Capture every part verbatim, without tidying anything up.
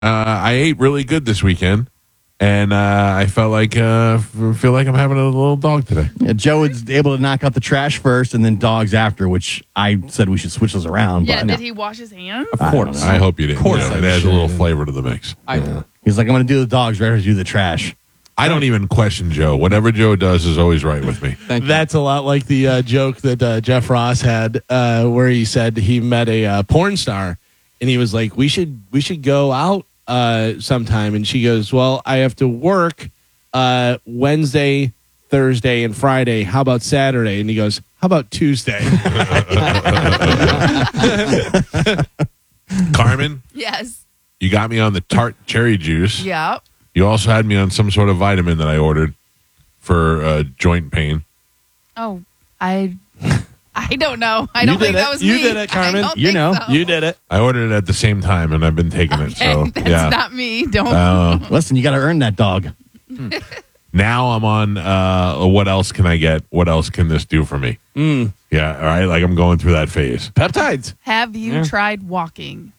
Uh, I ate really good this weekend, and uh, I felt like uh, f- feel like I'm having a little dog today. Yeah, Joe was able to knock out the trash first and then dogs after, which I said we should switch those around. Yeah, but did he wash his hands? Of I, course. I hope you did. Of course You know, I it adds a should. little flavor to the mix. I do. He's like, I'm going to do the dogs right as do the trash. I don't even question Joe. Whatever Joe does is always right with me. Thank you. That's a lot like the uh, joke that uh, Jeff Ross had, uh, where he said he met a uh, porn star, and he was like, "We should, we should go out uh, sometime." And she goes, "Well, I have to work uh, Wednesday, Thursday, and Friday. How about Saturday?" And he goes, "How about Tuesday?" Carmen, Yes. you got me on the tart cherry juice. Yeah. You also had me on some sort of vitamin that I ordered for uh, joint pain. Oh, I I don't know. I You don't did think it. that was You me. did it, Carmen. I don't You think know. so. You did it. I ordered it at the same time, and I've been taking it. Okay, So that's yeah. not me. Don't. Uh, Listen, you got to earn that dog. now I'm on. Uh, what else can I get? What else can this do for me? Mm. Yeah. All right. Like I'm going through that phase. Peptides. Have you tried walking?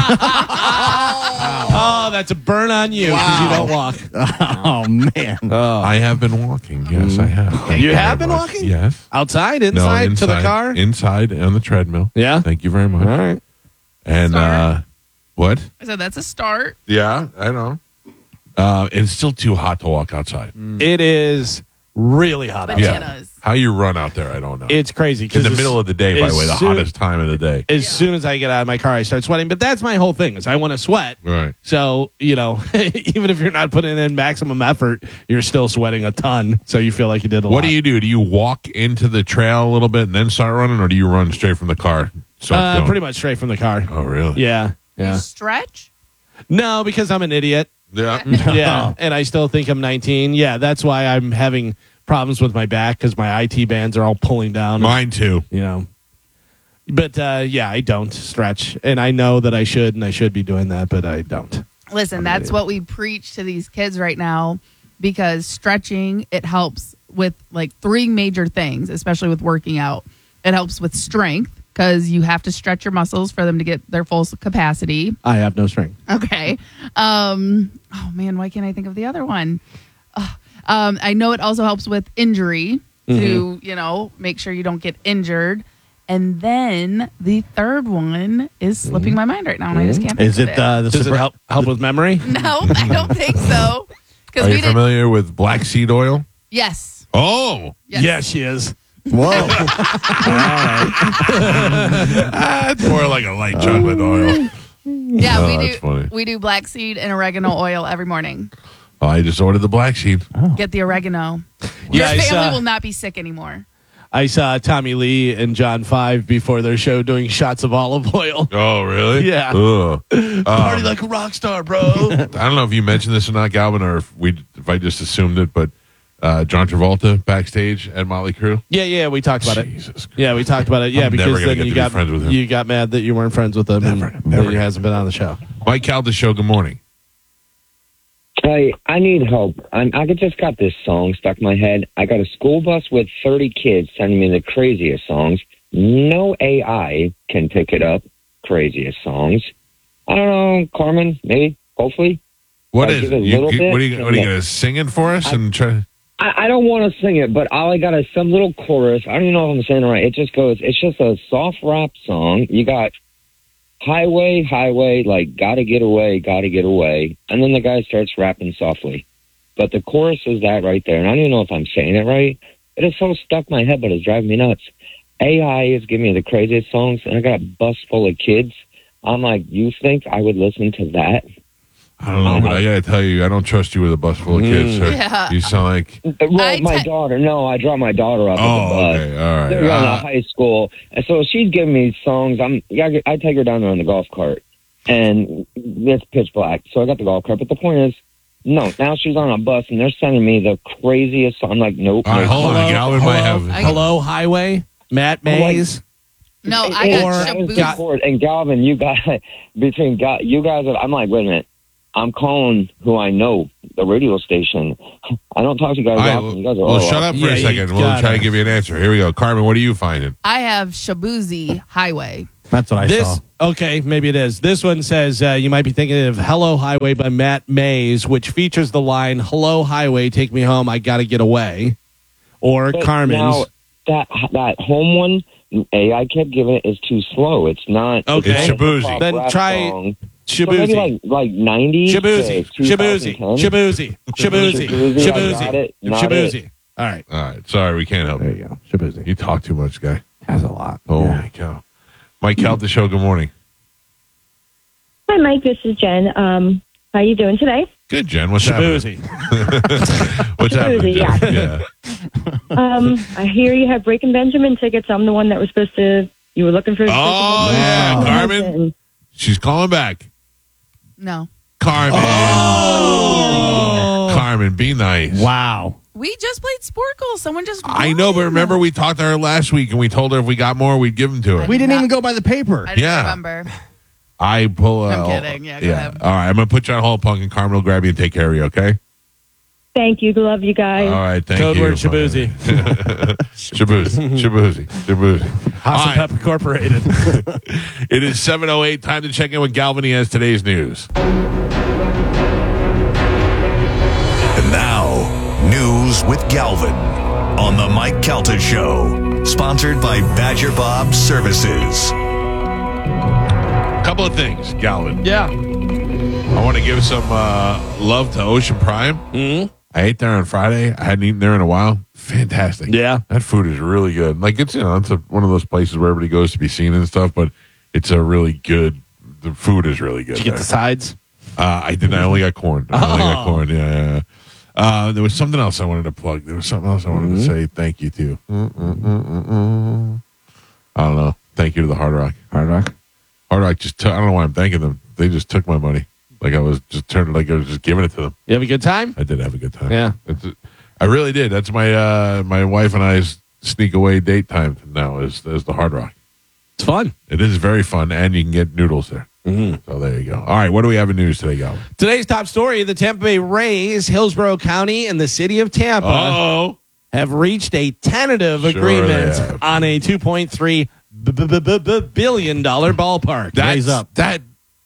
Oh, that's a burn on you because you don't walk. Oh, man. Oh. I have been walking. Yes, I have. Thank You very have been much. walking? Yes. Outside, No, inside, to the inside- car? Inside on the treadmill. Yeah. Thank you very much. All right. And uh, Start. what? I said that's a start. Yeah, I know. Uh, it's still too hot to walk outside. It is really hot outside. Bananas. How you run out there, I don't know. It's crazy. in 'cause the as- middle of the day, by as the way, the soon- hottest time of the day. As soon as I get out of my car, I start sweating. But that's my whole thing is I want to sweat. Right. So, you know, even if you're not putting in maximum effort, you're still sweating a ton. So you feel like you did a lot. What do you do? Do you walk into the trail a little bit and then start running, or do you run straight from the car? Start Uh, going? pretty much straight from the car. Oh, really? Yeah. You Yeah. stretch? No, because I'm an idiot. Yeah. Yeah. And I still think I'm nineteen. Yeah. That's why I'm having problems with my back because my I T bands are all pulling down. Mine too. You know. But uh, yeah, I don't stretch. And I know that I should, and I should be doing that, but I don't. Listen, that's what we preach to these kids right now because stretching, it helps with like three major things, especially with working out. It helps with strength because you have to stretch your muscles for them to get their full capacity. I have no strength. Okay. Um, oh, man, why can't I think of the other one? Ugh. Um, I know it also helps with injury to, you know, make sure you don't get injured. And then the third one is slipping my mind right now, and I just can't think Is of it uh, the Does it super- help help with memory? No, I don't think so. Because Are we you did. familiar with black seed oil? Yes. Oh, Yes. Yeah, she is. Whoa. ah, it's more like a light chocolate oil. Yeah, Oh, we that's do. funny. We do black seed and oregano oil every morning. Oh, I just ordered the black seed. Get the oregano. Yeah, Your I family saw- will not be sick anymore. I saw Tommy Lee and John Five before their show doing shots of olive oil. Oh, really? Yeah. Ugh. Party Um, like a rock star, bro. I don't know if you mentioned this or not, Galvin, or if we if I just assumed it, but uh, John Travolta backstage at Motley Crue. yeah, yeah, we talked about it. Jesus Christ. Yeah, we talked about it. Yeah, I'm never because gonna then get you to be got friends with him. you got mad that you weren't friends with him. Never, and never. that he hasn't been on the show. Mike Calda Show, good morning. Hey, I need help. I'm, I just got this song stuck in my head. I got a school bus with thirty kids sending me the craziest songs. No A I can pick it up. Craziest songs. I don't know, Carmen, maybe, hopefully. What I is give it? it a You, little you- bit, what are you, what are you and going to sing it for us? I- and try? I, I don't want to sing it, but all I got is some little chorus. I don't even know if I'm saying it right. It just goes, it's just a soft rap song. You got highway, highway, like gotta get away, gotta get away. And then the guy starts rapping softly. But the chorus is that right there. And I don't even know if I'm saying it right. It is so stuck in my head, but it's driving me nuts. A I is giving me the craziest songs, and I got a bus full of kids. I'm like, you think I would listen to that? I don't know, but I got to tell you, I don't trust you with a bus full of kids, sir. Yeah. You sound like, Well, I my te- daughter. No, I drop my daughter off at the oh, bus. okay, all right. They're going to Uh, high school, and so she's giving me songs. I'm, yeah, I take her down there on the golf cart, and it's pitch black. So I got the golf cart, but the point is, no. Now she's on a bus, and they're sending me the craziest song. I'm like, nope. all right, nope. hold on. Hello, Galvin might hello, have. I- Hello, Highway, Matt like- Mays. No, And- I and got that was Shaboozed. the chord. And Galvin, you guys, between God, you guys, are, I'm like, wait a minute. I'm calling who I know, the radio station. I don't talk to you guys All right, often. You guys are well, all shut up for Yeah, a you second. We'll gotta- try to give you an answer. Here we go. Carmen, what are you finding? I have Shabuzi Highway. That's what I This saw. okay, maybe it is. This one says uh, you might be thinking of "Hello Highway" by Matt Mays, which features the line "Hello Highway, take me home, I gotta get away," or But Carmen's. Now, that that home one, A, I kept giving it is too slow. It's not. Okay. It's Shabuzi. pop Then rap try song. So maybe Shabuzi. like like ninety. Shabuzi, to Shabuzi, twenty ten. Shabuzi, Shabuzi, Shabuzi, I got Shabuzi, it, not Shabuzi. All right, All right. Sorry, we can't help there you. you go. Shabuzi You talk too much, guy. has a lot. Oh, Yeah. my cow. Mike Calta Show, good morning. Hi, Mike. This is Jen. Um, how you doing today? Good, Jen. What's Shabuzi. happening? What's happening, Shabuzi, Jen? yeah. Yeah. Um, I hear you have Breaking Benjamin tickets. I'm the one that was supposed to. You were looking for. Oh, yeah, My Carmen. husband. She's calling back. No. Carmen. Oh. Carmen, be nice. Wow. We just played Sporkle. Someone just. I know, but won. remember we talked to her last week and we told her if we got more, we'd give them to her. We didn't not- even go by the paper. I didn't Yeah. remember. I pull. Uh, I'm kidding. Yeah, go ahead. All right, I'm gonna put you on hold, Punk, and Carmen will grab you and take care of you. Okay. Thank you. Love you guys. All right. Thank Code you. word Shabuzi. Shabuzi. Shabuzi. Shabuzi. All Haas and right. Pep Incorporated. It is seven oh eight. Time to check in with Galvin. He has today's news. And now, news with Galvin on the Mike Calta Show, sponsored by Badger Bob Services. Couple of things, Galvin. yeah. I want to give some uh, love to Ocean Prime. Mm-hmm. I ate there on Friday. I hadn't eaten there in a while. Fantastic. Yeah. That food is really good. Like, it's, you know, it's a, one of those places where everybody goes to be seen and stuff, but it's a really good, the food is really good. Did you get there. the sides? Uh, I didn't. I only got corn. I only got Oh. corn. Yeah, yeah, yeah. Uh, there was something else I wanted to plug. There was something else I wanted Mm-hmm. to say thank you to. Mm-mm-mm-mm-mm. I don't know. Thank you to the Hard Rock. Hard Rock. Hard Rock just took, I don't know why I'm thanking them. They just took my money. Like I was just turned, like I was just giving it to them. You have a good time? I did have a good time. Yeah. It's, I really did. That's my, uh, my wife and I's sneak away date time now is, is the Hard Rock. It's fun. It is very fun and you can get noodles there. Mm-hmm. So there you go. All right. What do we have in news today, Galvin? Today's top story, the Tampa Bay Rays, Hillsborough County, and the city of Tampa Oh, have reached a tentative Sure agreement they have. on a two point three billion dollars ballpark. That's, Raise up. That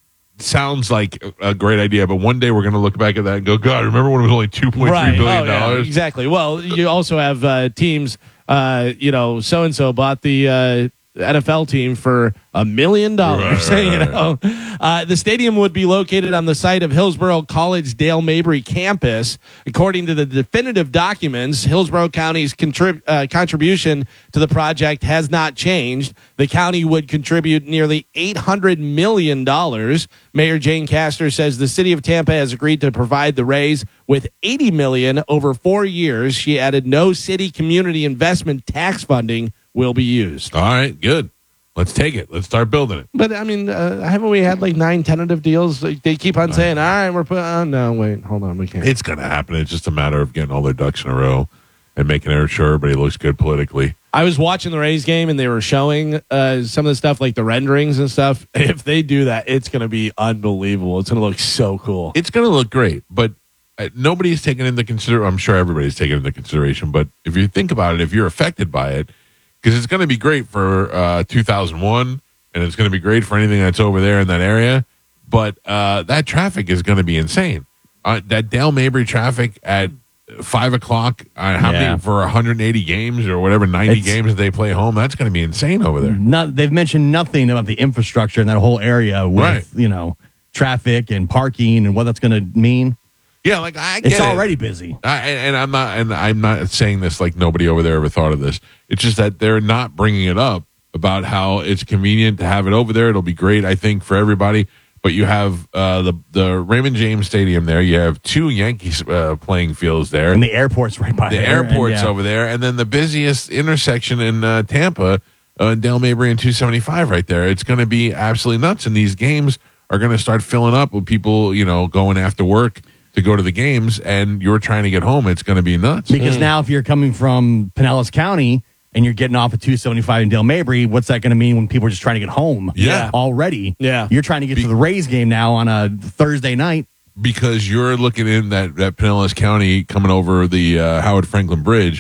sounds like a great idea, but one day we're going to look back at that and go, God, remember when it was only two point three billion Oh, yeah, dollars? exactly. Well, you also have uh, teams, uh, you know, so and so bought the uh, N F L team for a million dollars. Right, You right, know, uh, the stadium would be located on the site of Hillsborough College Dale Mabry campus. According to the definitive documents, Hillsborough County's contrib- uh, contribution to the project has not changed. The county would contribute nearly eight hundred million dollars. Mayor Jane Castor says the city of Tampa has agreed to provide the Rays with eighty million dollars over four years. She added no city community investment tax funding will be used. All right, good. Let's take it. Let's start building it. But I mean, uh, haven't we had like nine tentative deals? Like, they keep on saying, "All right, we're putting." Oh, no, wait, hold on, we can't. It's going to happen. It's just a matter of getting all their ducks in a row and making sure everybody looks good politically. I was watching the Rays game and they were showing uh, some of the stuff, like the renderings and stuff. If they do that, it's going to be unbelievable. It's going to look so cool. It's going to look great, but uh, nobody's taken into consideration. I'm sure everybody's taken into consideration, but if you think about it, if you're affected by it, because it's going to be great for uh, two thousand one, and it's going to be great for anything that's over there in that area, but uh, that traffic is going to be insane. Uh, that Dale Mabry traffic at five o'clock, uh, how Yeah. many for one hundred eighty games or whatever, ninety It's- games that they play home, that's going to be insane over there. Not, they've mentioned nothing about the infrastructure in that whole area with, Right. you know, traffic and parking and what that's going to mean. Yeah, like I get It's it. already busy. I, and and I'm not, and I'm not saying this like nobody over there ever thought of this. It's just that they're not bringing it up about how it's convenient to have it over there. It'll be great, I think, for everybody. But you have uh, the the Raymond James Stadium there. You have two Yankees uh, playing fields there. And the airport's right by the there. airport's and, yeah. over there, and then the busiest intersection in uh, Tampa, uh, Dale Mabry and two seventy-five right there. It's going to be absolutely nuts, and these games are going to start filling up with people, you know, going after work to go to the games, and you're trying to get home. It's going to be nuts. Because now if you're coming from Pinellas County and you're getting off at two seventy-five in Dale Mabry, what's that going to mean when people are just trying to get home? Yeah. Already. Yeah. You're trying to get to the Rays game now on a Thursday night. Because you're looking in that, that Pinellas County coming over the uh, Howard Franklin Bridge,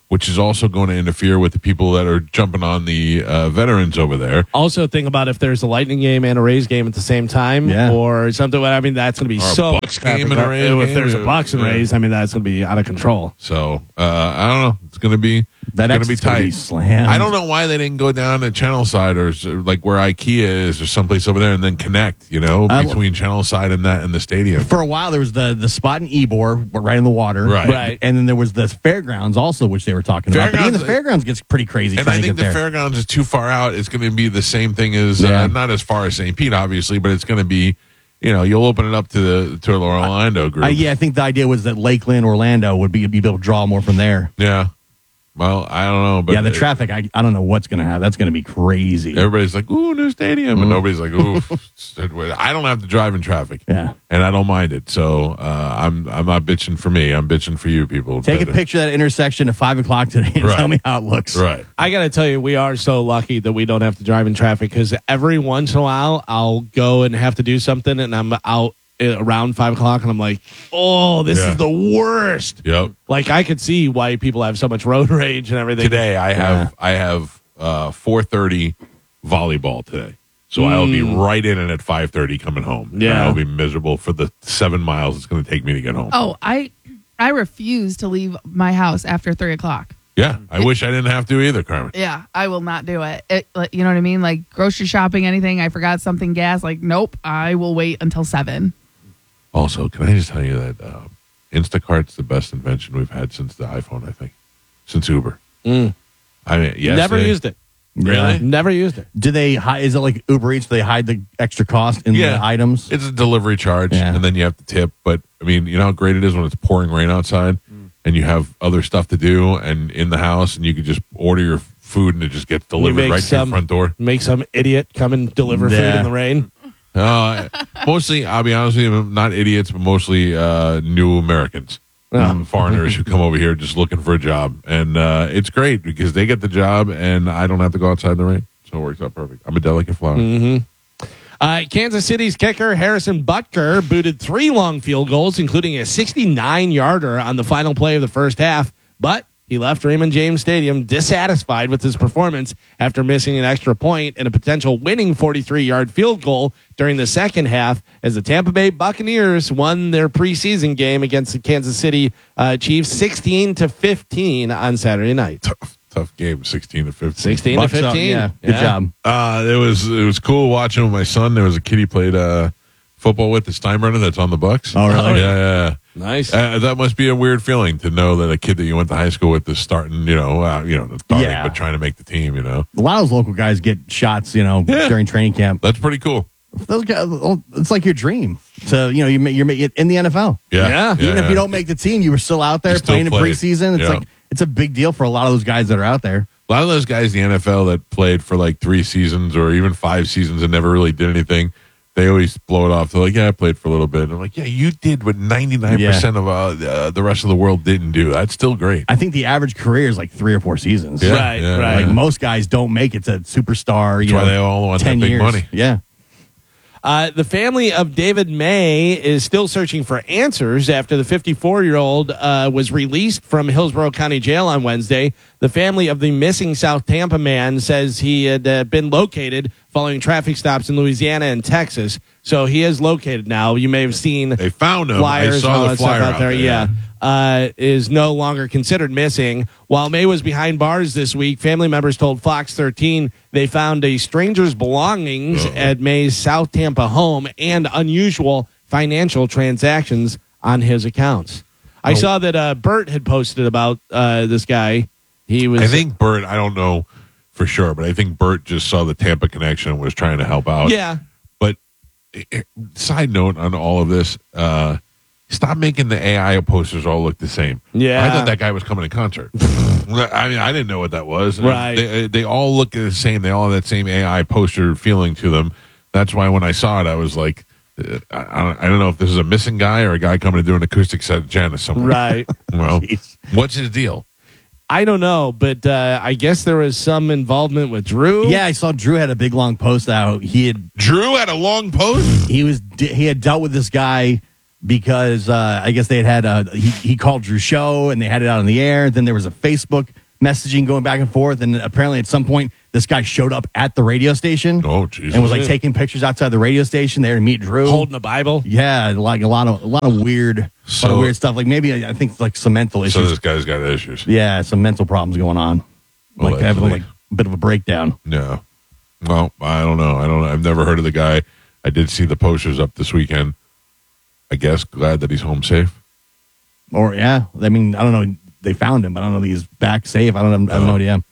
which is also going to interfere with the people that are jumping on the uh, veterans over there. Also, think about if there's a Lightning game and a Rays game at the same time, Yeah. or something. I mean, that's going to be Or a so Bucks traffic. game and a Rays If game, there's a yeah. Bucks and Yeah. Rays, I mean, that's going to be out of control. So uh, I don't know. It's going to be That going to be exit's gonna tight. be slammed. I don't know why they didn't go down to Channel Side or s- like where IKEA is or someplace over there and then connect. You know, I- between Channel Side and that and the stadium. For a while, there was the the spot in Ybor, right in the water, Right. Right. And then there was the fairgrounds also, which they were talking about. But even the Fairgrounds- fairgrounds gets pretty crazy. And trying I to think the get there. fairgrounds is too far out. It's going to be the same thing as Yeah. uh, not as far as Saint Pete, obviously, but it's going to be, you know, you'll open it up to the to the Orlando group. Uh, yeah, I think the idea was that Lakeland, Orlando would be, you'd be able to draw more from there. Yeah. Well, I don't know, but yeah, the it- traffic, I, I don't know what's going to happen. That's going to be crazy. everybody's like, "Ooh, new stadium," and nobody's like, "Ooh." I don't have to drive in traffic, Yeah. and I don't mind it. So uh, I'm I'm not bitching for me. I'm bitching for you people. Take a But, uh, picture of that intersection at five o'clock today and Right. tell me how it looks. Right. I got to tell you, we are so lucky that we don't have to drive in traffic because every once in a while I'll go and have to do something and I'm out uh, around five o'clock and I'm like, oh, this Yeah. is the worst. Yep. Like I could see why people have so much road rage and everything. Today I have I have uh, four thirty volleyball today, so I'll be right in it at five thirty coming home. And Yeah. I'll be miserable for the seven miles it's going to take me to get home. Oh, I I refuse to leave my house after three o'clock. Yeah, I wish I didn't have to either, Carmen. Yeah, I will not do it. it. like, You know what I mean? Like grocery shopping, anything. I forgot something, gas. Like, nope. I will wait until seven. Also, can I just tell you that uh, Instacart's the best invention we've had since the iPhone, I think. Since Uber. Mm. I mean, yes. Never they- used it. Really? Never used it. Do they hide? Is it like Uber Eats? Do they hide the extra cost in Yeah. the items? It's a delivery charge, Yeah. and then you have to tip. But, I mean, you know how great it is when it's pouring rain outside and you have other stuff to do and in the house, and you can just order your food and it just gets delivered make right to your some- front door. Make some idiot come and deliver food Yeah. in the rain. Uh, mostly, I'll be honest with you, not idiots, but mostly uh, new Americans, um, foreigners who come over here just looking for a job, and uh, it's great because they get the job, and I don't have to go outside in the rain, so it works out perfect. I'm a delicate flower. Uh, Kansas City's kicker Harrison Butker booted three long field goals, including a sixty-nine yarder on the final play of the first half, but he left Raymond James Stadium dissatisfied with his performance after missing an extra point and a potential winning forty-three-yard field goal during the second half as the Tampa Bay Buccaneers won their preseason game against the Kansas City uh, Chiefs sixteen to fifteen on Saturday night. Tough, tough game, sixteen to fifteen. sixteen to Bucks up, fifteen. yeah. Good job. Uh, it was it was cool watching with my son. There was a kid he played uh, football with, the Steinbrenner, that's on the Bucks. Oh, really? Yeah, yeah. Nice. Uh, that must be a weird feeling to know that a kid that you went to high school with is starting, you know, uh, you know, not starting, Yeah. but trying to make the team. You know, A lot of those local guys get shots, you know, Yeah. during training camp. that's pretty cool. Those guys, it's like your dream. So you know, you ma- you're ma- in the N F L. Yeah, Yeah. Even if you don't make the team, you were still out there You still playing in played. preseason. It's Yeah. like it's a big deal for a lot of those guys that are out there. A lot of those guys in the N F L that played for like three seasons or even five seasons and never really did anything, they always blow it off. They're like, yeah, I played for a little bit. And I'm like, yeah, you did what ninety-nine percent of uh, uh, the rest of the world didn't do. That's still great. I think the average career is like three or four seasons. Yeah, Right, yeah, right. Like yeah. most guys don't make it to superstar. You That's why know, they all want that ten big years. money. Yeah. Uh, the family of David May is still searching for answers after the fifty-four-year-old uh, was released from Hillsborough County Jail on Wednesday. The family of the missing South Tampa man says he had uh, been located following traffic stops in Louisiana and Texas. So he is located now. You may have seen They found him. flyers I and all saw the that stuff flyer out there. Yeah. Uh, is no longer considered missing. While May was behind bars this week, family members told Fox thirteen they found a stranger's belongings Uh-oh. at May's South Tampa home and unusual financial transactions on his accounts. I Oh. saw that uh, Bert had posted about uh, this guy. He was I think Bert, I don't know for sure, but I think Bert just saw the Tampa connection and was trying to help out. yeah. But eh, eh, side note on all of this, uh, stop making the A I posters all look the same. Yeah. I thought that guy was coming to concert. I mean, I didn't know what that was. And Right. They, they all look the same. They all have that same A I poster feeling to them. That's why when I saw it, I was like, uh, I, I don't- I don't know if this is a missing guy or a guy coming to do an acoustic set at Janice somewhere. Right. Well, Jeez. what's his deal? I don't know, but uh, I guess there was some involvement with Drew. Yeah, I saw Drew had a big long post out. He had Drew had a long post? he was he had dealt with this guy because uh, I guess they had had uh, he, he called Drew's show and they had it out on the air. Then there was a Facebook messaging going back and forth, and apparently at some point this guy showed up at the radio station. Oh, Jesus. And was like taking pictures outside the radio station there to meet Drew, Holding a Bible. Yeah, like a lot of a lot of weird, a lot So- of weird stuff. Like maybe I think like some mental So issues. this guy's got issues. Yeah, some mental problems going on. Like Allegedly. having like a bit of a breakdown. No. Well, I don't know. I don't know. I've never heard of the guy. I did see the posters up this weekend. I guess glad that he's home safe. Or yeah, I mean I don't know. They found him. I don't know. If he's back safe. I don't. I have no idea.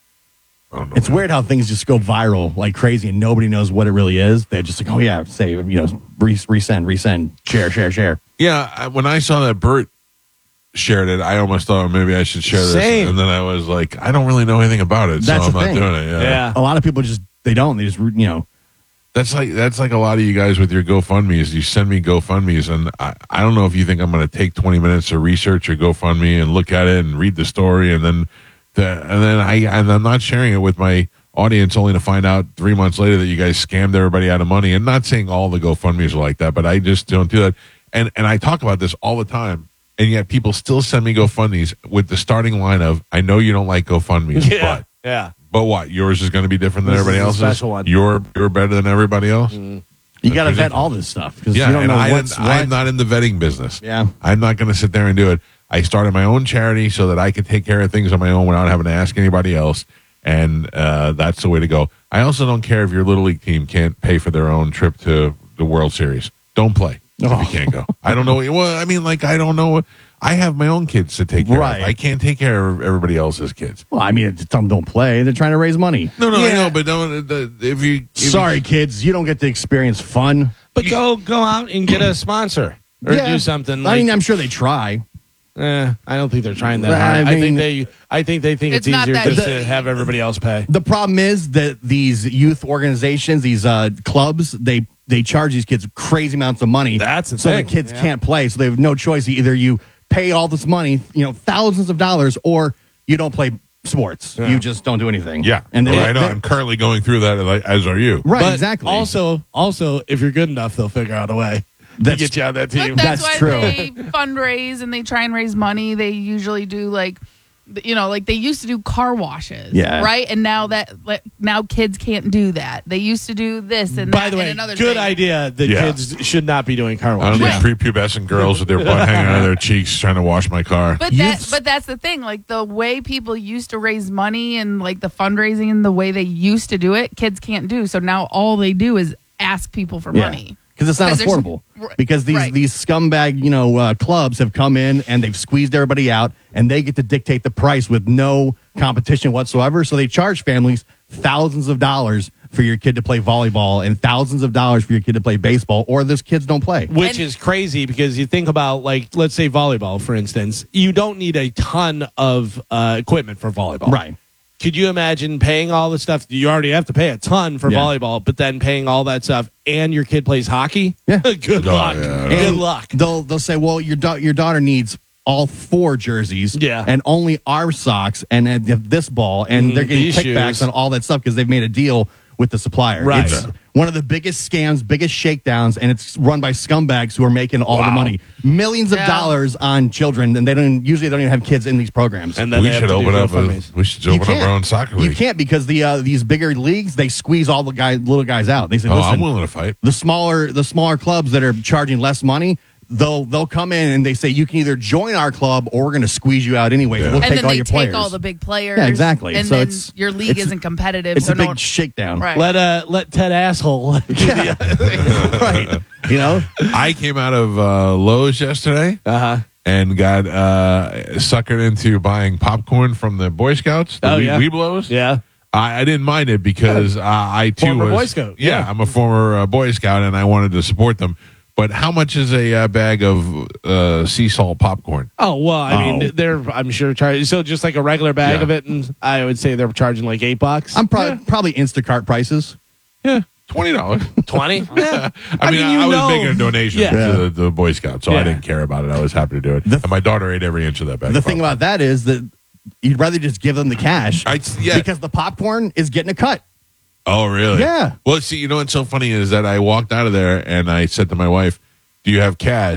I don't know. It's weird how things just go viral like crazy and nobody knows what it really is. They're just like, oh yeah, save, you know, re- resend, resend, share, share, share. Yeah, I, when I saw that Bert shared it, I almost thought maybe I should share this. Same. And then I was like, I don't really know anything about it, That's so I'm the not thing. doing it. Yeah. Yeah. A lot of people just they don't. They just you know. That's like that's like a lot of you guys with your GoFundMe's. You send me GoFundMe's, and I, I don't know if you think I'm going to take twenty minutes to research your GoFundMe and look at it and read the story, and then the, and then I and I'm not sharing it with my audience only to find out three months later that you guys scammed everybody out of money. And not saying all the GoFundMe's are like that, but I just don't do that. And and I talk about this all the time, and yet people still send me GoFundMe's with the starting line of, "I know you don't like GoFundMe's, Yeah. but." Yeah. But what? Yours is going to be different than This everybody is a else's. special one. You're you're better than everybody else. You got to vet all this stuff because Yeah, you don't and know I, what's I'm what. not in the vetting business. Yeah. I'm not going to sit there and do it. I started my own charity so that I could take care of things on my own without having to ask anybody else, and uh, that's the way to go. I also don't care if your little league team can't pay for their own trip to the World Series. Don't play if Oh. you can't go. I don't know. Well, I mean, like I don't know. I have my own kids to take care Right. of. I can't take care of everybody else's kids. Well, I mean, it's- some don't play. They're trying to raise money. No, no, I Yeah. know, but don't. The, if you if Sorry, kids, you don't get to experience fun. But go go out and get a sponsor or Yeah. do something. Like, I mean, I'm sure they try. eh, I don't think they're trying that I hard. I, mean- think they. I think they think it's, It's not easier that just easy. to have everybody else pay. The problem is that these youth organizations, these uh, clubs, they they charge these kids crazy amounts of money. That's the so thing. the kids Yeah. can't play. So they have no choice. Either you pay all this money, you know, thousands of dollars, or you don't play sports. You just don't do anything. Yeah, and well, they, I know. they- I'm currently going through that, like, as are you. right, But exactly. Also, also, if you're good enough, they'll figure out a way to That's- get you on that team. But that's, That's why true. they fundraise and they try and raise money. They usually do like, you know, like they used to do car washes, Yeah. right? And now that like, now kids can't do that. They used to do this and By that the way, and another good thing. idea that Yeah. kids should not be doing car I don't wash. need prepubescent girls with their butt hanging out of their cheeks trying to wash my car. But that, Youths- but that's the thing. Like the way people used to raise money and like the fundraising and the way they used to do it, kids can't do. So now all they do is ask people for Yeah. money. because it's not 'Cause there's- affordable. Right. Because these Right. these scumbag you know uh, clubs have come in and they've squeezed everybody out, and they get to dictate the price with no competition whatsoever. So they charge families thousands of dollars for your kid to play volleyball and thousands of dollars for your kid to play baseball, or those kids don't play. Which And- is crazy because you think about, like, let's say volleyball, for instance. You don't need a ton of uh, equipment for volleyball. Right. Could you imagine paying all the stuff? You already have to pay a ton for Yeah. volleyball, but then paying all that stuff and your kid plays hockey? Yeah. Good Oh, luck. yeah. Good And luck. They'll they'll say, well, your da- your daughter needs all four jerseys, Yeah. and only our socks and, and this ball, and Mm, they're getting these kickbacks shoes. on all that stuff because they've made a deal with the supplier. Right. It's one of the biggest scams, biggest shakedowns, and it's run by scumbags who are making all the Wow. money, millions of Yeah. dollars on children, and they don't usually they don't even have kids in these programs. And then We they have should to do open up. A, GoFundMes. we should You open up can't. our own soccer You league. can't because the uh, these bigger leagues they squeeze all the guys, little guys out. They say, Oh, listen, I'm willing to fight. the smaller the smaller clubs that are charging less money, they'll they'll come in and they say you can either join our club or we're going to squeeze you out anyway. Yeah. We'll And take then all they your take players. all the big players. Yeah, exactly. And So then it's- your league it's- isn't competitive. it's so a big no, shakedown, right. Let uh let Ted asshole. right? You know, I came out of uh, Lowe's yesterday Uh huh. and got uh, suckered into buying popcorn from the Boy Scouts, the Oh, Wee- yeah. Weeblos. Yeah. I, I didn't mind it because uh, I too Former was Boy Scout, Yeah, yeah. I'm a former uh, Boy Scout, and I wanted to support them. But how much is a uh, bag of uh, sea salt popcorn? Oh well, I Oh. mean, they're I'm sure charging so just like a regular bag Yeah. of it, and I would say they're charging like eight bucks. I'm probably probably Instacart prices. Yeah, twenty dollars. twenty. Yeah. I mean, I, you I was know- making a donation Yeah. to the, the Boy Scouts, so I Yeah. didn't care about it. I was happy to do it. The- and my daughter ate every inch of that bag. The of thing popcorn. about that is that you'd rather just give them the cash I, yeah. because the popcorn is getting a cut. Oh, really? Yeah. Well, see, you know what's so funny is that I walked out of there and I said to my wife, "Do you have cash?"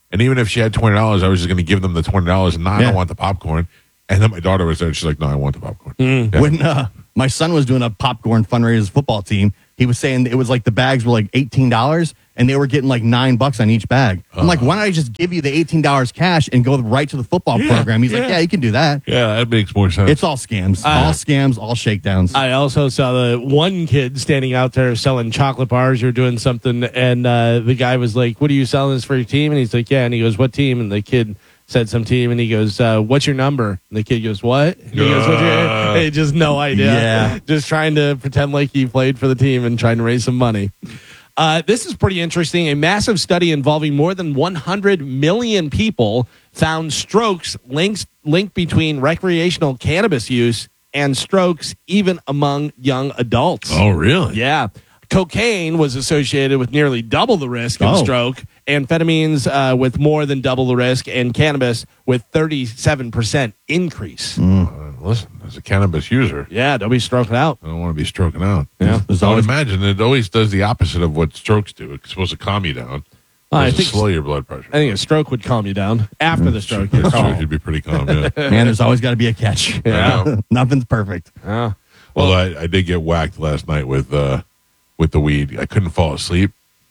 And even if she had twenty dollars, I was just going to give them the twenty dollars and not, I Yeah. don't want the popcorn. And then my daughter was there and she's like, no, I want the popcorn. Mm. Yeah. When uh, my son was doing a popcorn fundraiser football team, he was saying it was like the bags were like eighteen dollars and they were getting like nine bucks on each bag. I'm like, why don't I just give you the eighteen dollars cash and go right to the football Yeah, program? He's like, yeah. yeah, you can do that. Yeah, that makes more sense. It's all scams, Uh, all scams, all shakedowns. I also saw the one kid standing out there selling chocolate bars or doing something, and uh, the guy was like, "What are you selling this for your team?" And he's like, "Yeah." And he goes, "What team?" And the kid said, "Some team." And he goes, uh, "What's your number?" And the kid goes, "What?" And he goes, "What's your?" Uh. Hey, just no idea. Yeah. Just trying to pretend like he played for the team and trying to raise some money. Uh, this is pretty interesting. A massive study involving more than one hundred million people found strokes links linked between recreational cannabis use and strokes, even among young adults. oh, really? Yeah. Cocaine was associated with nearly double the risk of Oh. stroke, amphetamines uh, with more than double the risk, and cannabis with thirty-seven percent increase. Uh, listen, as a cannabis user, Yeah, don't be stroking out. I don't want to be stroking out. Yeah. There's I would always- imagine it always does the opposite of what strokes do. It's supposed to calm you down. I It's to think slow your blood pressure. I think a stroke would calm you down. After the stroke, you're That's true. calm. You'd be pretty calm, yeah. Man, there's always got to be a catch. Yeah. Nothing's perfect. Yeah. Well, I, I did get whacked last night with uh, with the weed. I couldn't fall asleep,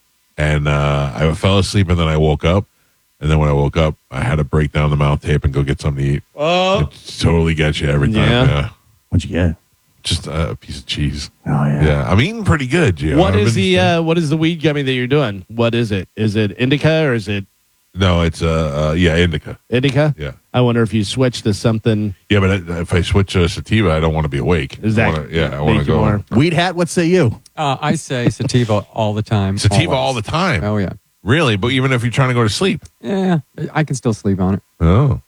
and uh, I fell asleep, and then I woke up, and then when I woke up, I had to break down the mouth tape and go get something to eat. Oh, It totally gets you every time. Yeah. Yeah, What'd you get? just uh, a piece of cheese. Oh, yeah. Yeah, I'm eating pretty good, Gio. what I've is been- the uh, what is the weed gummy that you're doing? What is it? Is it indica or is it No, it's uh, uh, yeah, indica. indica? Yeah, I wonder if you switch to something. yeah, but I- if I switch to sativa, I don't want to be awake. Is I that wanna, yeah, I want to make you go more- Weed hat, what say you? Uh, I say sativa all the time. sativa always. all the time. Oh yeah, Really? But even if you're trying to go to sleep. yeah. I can still sleep on it. Oh,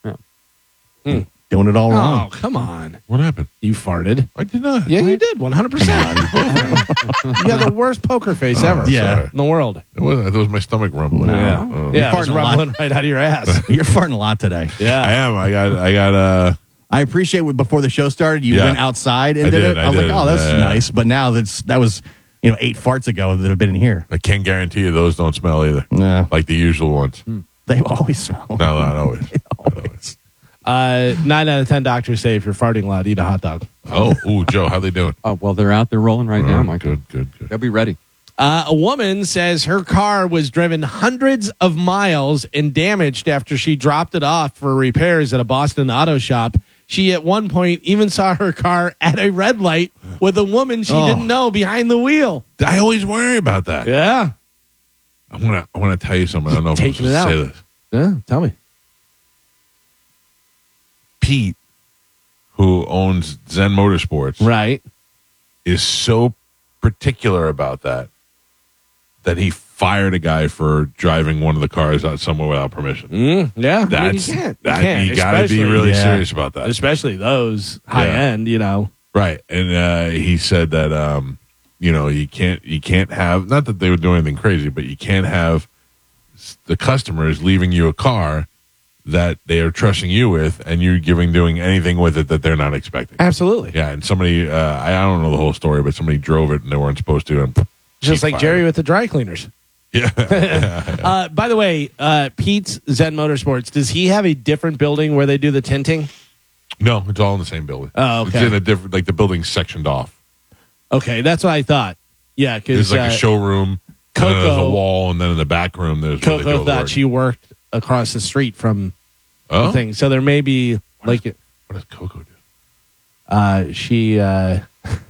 Doing it all Oh, wrong. come on! what happened? You farted. I did not. Yeah, you did. One hundred percent. You got the worst poker face ever. Yeah. Sorry. in the world. It was, it was my stomach rumbling. Yeah, Oh. yeah. It was farting a lot. rumbling right out of your ass. You're farting a lot today. I Yeah. am. I got. I got. Uh, I appreciate what before the show started, you Yeah. went outside and I did, did, it. I, I was did. like, oh, that's Yeah. nice. But now that's that was, you know, eight farts ago that have been in here. I can't guarantee you those don't smell either, Yeah. like the usual ones. They always smell. No, not always. Not always. Uh, nine out of ten doctors say if you're farting a lot, eat a hot dog. Oh, ooh, Joe, how they doing? Oh well, they're out there rolling right now, Oh, Michael. good, good, good. They'll be ready. Uh, a woman says her car was driven hundreds of miles and damaged after she dropped it off for repairs at a Boston auto shop. She at one point even saw her car at a red light with a woman she Oh. didn't know behind the wheel. I always worry about that. Yeah. I want to. I want to tell you something. I don't know if I'm Taking it supposed to out. say this. Yeah. Tell me. Pete, who owns Zen Motorsports, Right. is so particular about that that he fired a guy for driving one of the cars out somewhere without permission. Mm, yeah. I mean, That's you can't. that. you can't, You got to be especially- really yeah. serious about that. Especially those high Yeah. end, you know. Right. And uh, he said that um, you know, you can't you can't have, not that they would do anything crazy, but you can't have s- the customers leaving you a car that they are trusting you with and you giving doing anything with it that they're not expecting. Absolutely. Yeah, and somebody uh, I, I don't know the whole story, but somebody drove it and they weren't supposed to, and Just he like fired Jerry it. with the dry cleaners. Yeah. Uh, by the way, uh, Pete's Zen Motorsports, does he have a different building where they do the tinting? No, it's all in the same building. Oh, okay. It's in a different, like the building's sectioned off. Okay, that's what I thought. Yeah, because There's like uh, a showroom, and then there's a Coco- wall, and then in the back room there's where they do all Coco the thought work. she worked across the street from Oh, the thing. So there may be like what does Coco do? uh, she. Uh,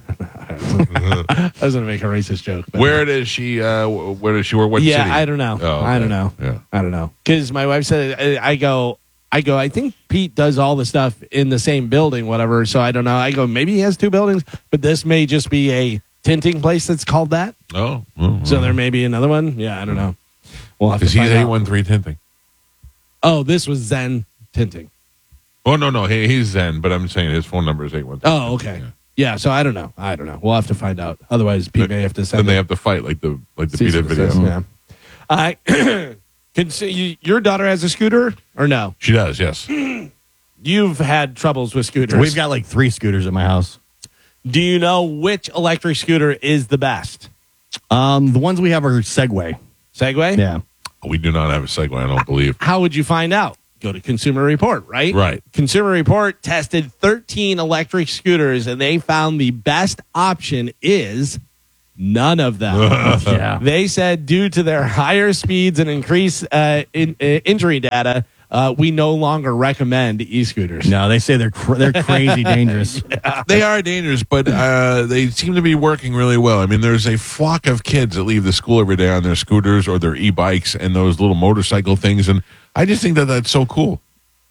I was going to make a racist joke. But Where does she? Uh, wh- where does she work? What yeah, city? I don't know. Oh, I okay. don't know. Yeah. I don't know. Because my wife said, I I go, I go, I think Pete does all the stuff in the same building, whatever. So I don't know. I go, maybe he has two buildings, but this may just be a tinting place that's called that. Oh, oh, So oh. there may be another one. Yeah, I don't know. We'll have to Because he's find eight out. one three tinting. Oh, this was Zen tinting. Oh no, no, he, he's Zen, but I'm saying his phone number is eight one. Oh, okay. Yeah, so I don't know. I don't know. We'll have to find out. Otherwise, Pete may have to Then send they it. have to fight like the like the Cease Peter and video. desist, Yeah. I can see you, your daughter has a scooter or no? She does, yes. You've had troubles with scooters. We've got like three scooters at my house. Do you know which electric scooter is the best? Um, the ones we have are Segway. Segway? Yeah. We do not have a Segway, I don't believe. How would you find out? Go to Consumer Report, right? Right. Consumer Report tested thirteen electric scooters, and they found the best option is none of them. Yeah. They said due to their higher speeds and increased uh, in, uh, injury data, uh, we no longer recommend e-scooters. No, they say they're cr- they're crazy dangerous. They are dangerous, but uh, they seem to be working really well. I mean, there's a flock of kids that leave the school every day on their scooters or their e-bikes and those little motorcycle things, and I just think that that's so cool.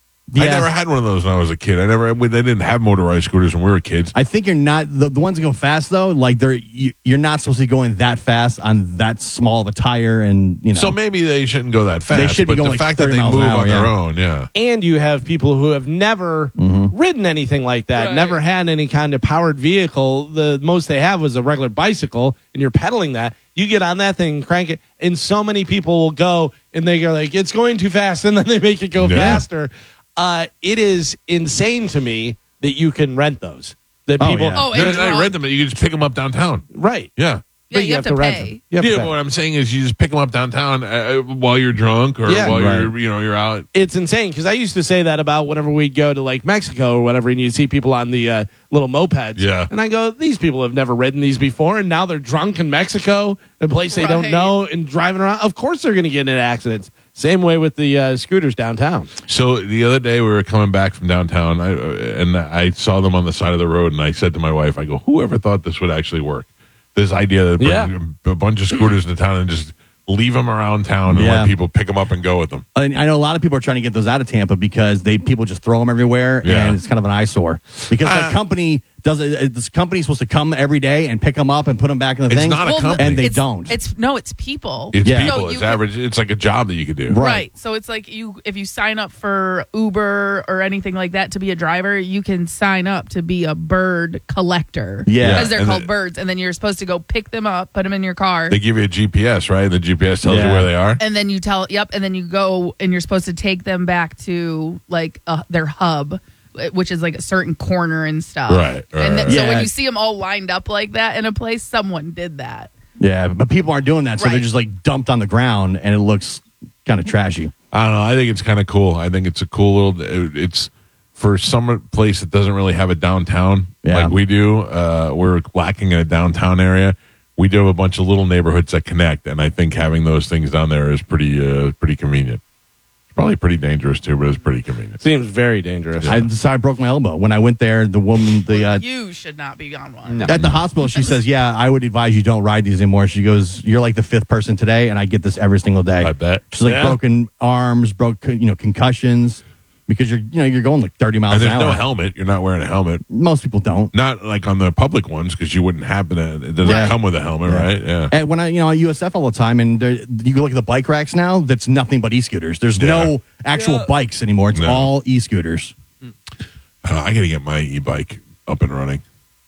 I Yeah. never had one of those when I was a kid. I never. They didn't have motorized scooters when we were kids. I think you're not the, the ones that go fast though. Like they're you, you're not supposed to be going that fast on that small of a tire, and you know. So maybe they shouldn't go that fast. They should be but going the like fact that thirty they miles move an hour, on their yeah. own, yeah. And you have people who have never ridden anything like that, Right. never had any kind of powered vehicle. The most they have was a regular bicycle, and you're pedaling that. You get on that thing, crank it, and so many people will go, and they go like, it's going too fast, and then they make it go Yeah. faster. Uh, it is insane to me that you can rent those. That Oh, people, yeah. Oh, No, and no, I well, rent them. You can just pick them up downtown. right? Yeah. yeah, But you, have, to rent pay. them. You have to Yeah, pay. but what I'm saying is you just pick them up downtown uh, while you're drunk or Yeah. while Right. you're, you know, you're out. It's insane because I used to say that about whenever we'd go to like Mexico or whatever, and you'd see people on the uh, little mopeds. Yeah. And I go, these people have never ridden these before, and now they're drunk in Mexico, a place they don't Right. know, and driving around. Of course, they're going to get into accidents. Same way with the uh, scooters downtown. So the other day we were coming back from downtown, I, uh, and I saw them on the side of the road, and I said to my wife, "I go, whoever thought this would actually work? This idea that bring Yeah. a bunch of scooters into town and just leave them around town and Yeah. let people pick them up and go with them." And I know a lot of people are trying to get those out of Tampa because they people just throw them everywhere, Yeah. and it's kind of an eyesore. Because Uh, the company does it. This company's supposed to come every day and pick them up and put them back in the It's thing. not a Well, company. and they it's, don't. It's no, it's people. It's Yeah. people. So you it's could- average. It's like a job that you could do. Right. Right. So it's like you if you sign up for Uber or anything like that to be a driver, you can sign up to be a bird collector. Yeah. Because they're And called the- birds. And then you're supposed to go pick them up, put them in your car. They give you a G P S, right? And the G P S tells you Yeah. where they are. and then you tell yep, and then you go and you're supposed to take them back to like uh, their hub, which is like a certain corner and stuff. Right, right, And then, right. so when Yeah. you see them all lined up like that in a place, someone did that. Yeah, but people aren't doing that, so they're Right. just like dumped on the ground, and it looks kind of trashy. I don't know. I think it's kind of cool. I think it's a cool little. it- It's for some place that doesn't really have a downtown Yeah. like we do. Uh, we're lacking in a downtown area. We do have a bunch of little neighborhoods that connect, and I think having those things down there is pretty uh, pretty convenient. It's probably pretty dangerous too, but it's pretty convenient. Seems very dangerous. I decided I broke my elbow when I went there. The woman, the uh, You should not be on one. No. at the hospital, she says, "Yeah, I would advise you don't ride these anymore." She goes, "You're like the fifth person today, and I get this every single day." I bet. She's like Yeah. broken arms, broke you know concussions because you're you know you're going like thirty miles And an there's hour. no helmet. You're not wearing a helmet. Most people don't. Not like on the public ones because you wouldn't happen to. It doesn't Right. come with a helmet, Yeah. right? Yeah. And when I, you know, at U S F all the time, and there, you go look at the bike racks now, that's nothing but e-scooters. There's Yeah. no actual bikes anymore. It's No. all e-scooters. I, don't know, I got to get my e-bike up and running.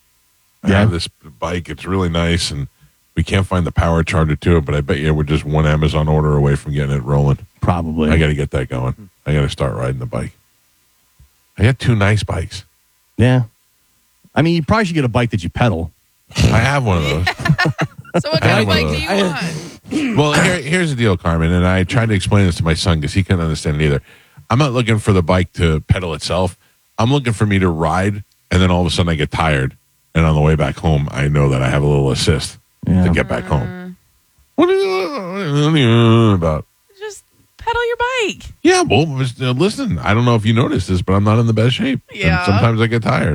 I Yeah. have this bike. It's really nice, and we can't find the power charger to it. But I bet you we're just one Amazon order away from getting it rolling. Probably. I got to get that going. I got to start riding the bike. I got two nice bikes. yeah. I mean, you probably should get a bike that you pedal. I have one of those. So what I kind have of one bike of do you those. want? Well, here, here's the deal, Carmen, and I tried to explain this to my son because he couldn't understand it either. I'm not looking for the bike to pedal itself. I'm looking for me to ride, and then all of a sudden I get tired, and on the way back home, I know that I have a little assist Yeah. to get back home. What are you, what are you about? Just pedal your bike. Yeah, well, just, uh, listen, I don't know if you noticed this, but I'm not in the best shape. And Yeah. sometimes I get tired.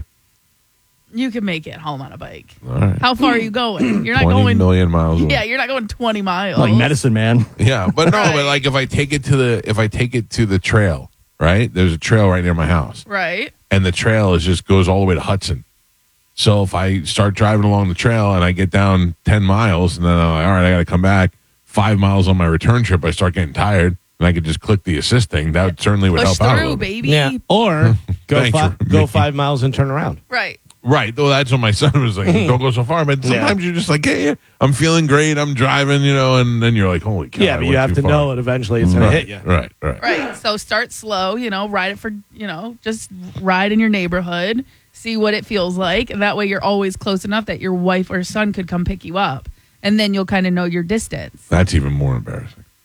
You can make it home on a bike. All right. How far are you going? You're not twenty going. million miles away. Yeah, you're not going twenty miles. Like medicine, man. Yeah, but no, Right. but like if I take it to the if I take it to the trail, right? There's a trail right near my house, Right. and the trail is just goes all the way to Hudson. So if I start driving along the trail and I get down ten miles, and then I'm like, all right, I got to come back five miles on my return trip, I start getting tired, and I could just click the assist thing. That certainly would Push help out a through, little bit. baby. Yeah. Or go Thanks fi- for go making- five miles and turn around. Right. Right. Though that's what my son was like. Don't go so far. But sometimes you're just like, hey, I'm feeling great. I'm driving, you know, and then you're like, holy cow. Yeah, I but you went have too to far. know it eventually. It's going to Right, hit you. right, right. Right. So start slow, you know, ride it for, you know, just ride in your neighborhood, see what it feels like. And that way you're always close enough that your wife or son could come pick you up. And then you'll kind of know your distance. That's even more embarrassing.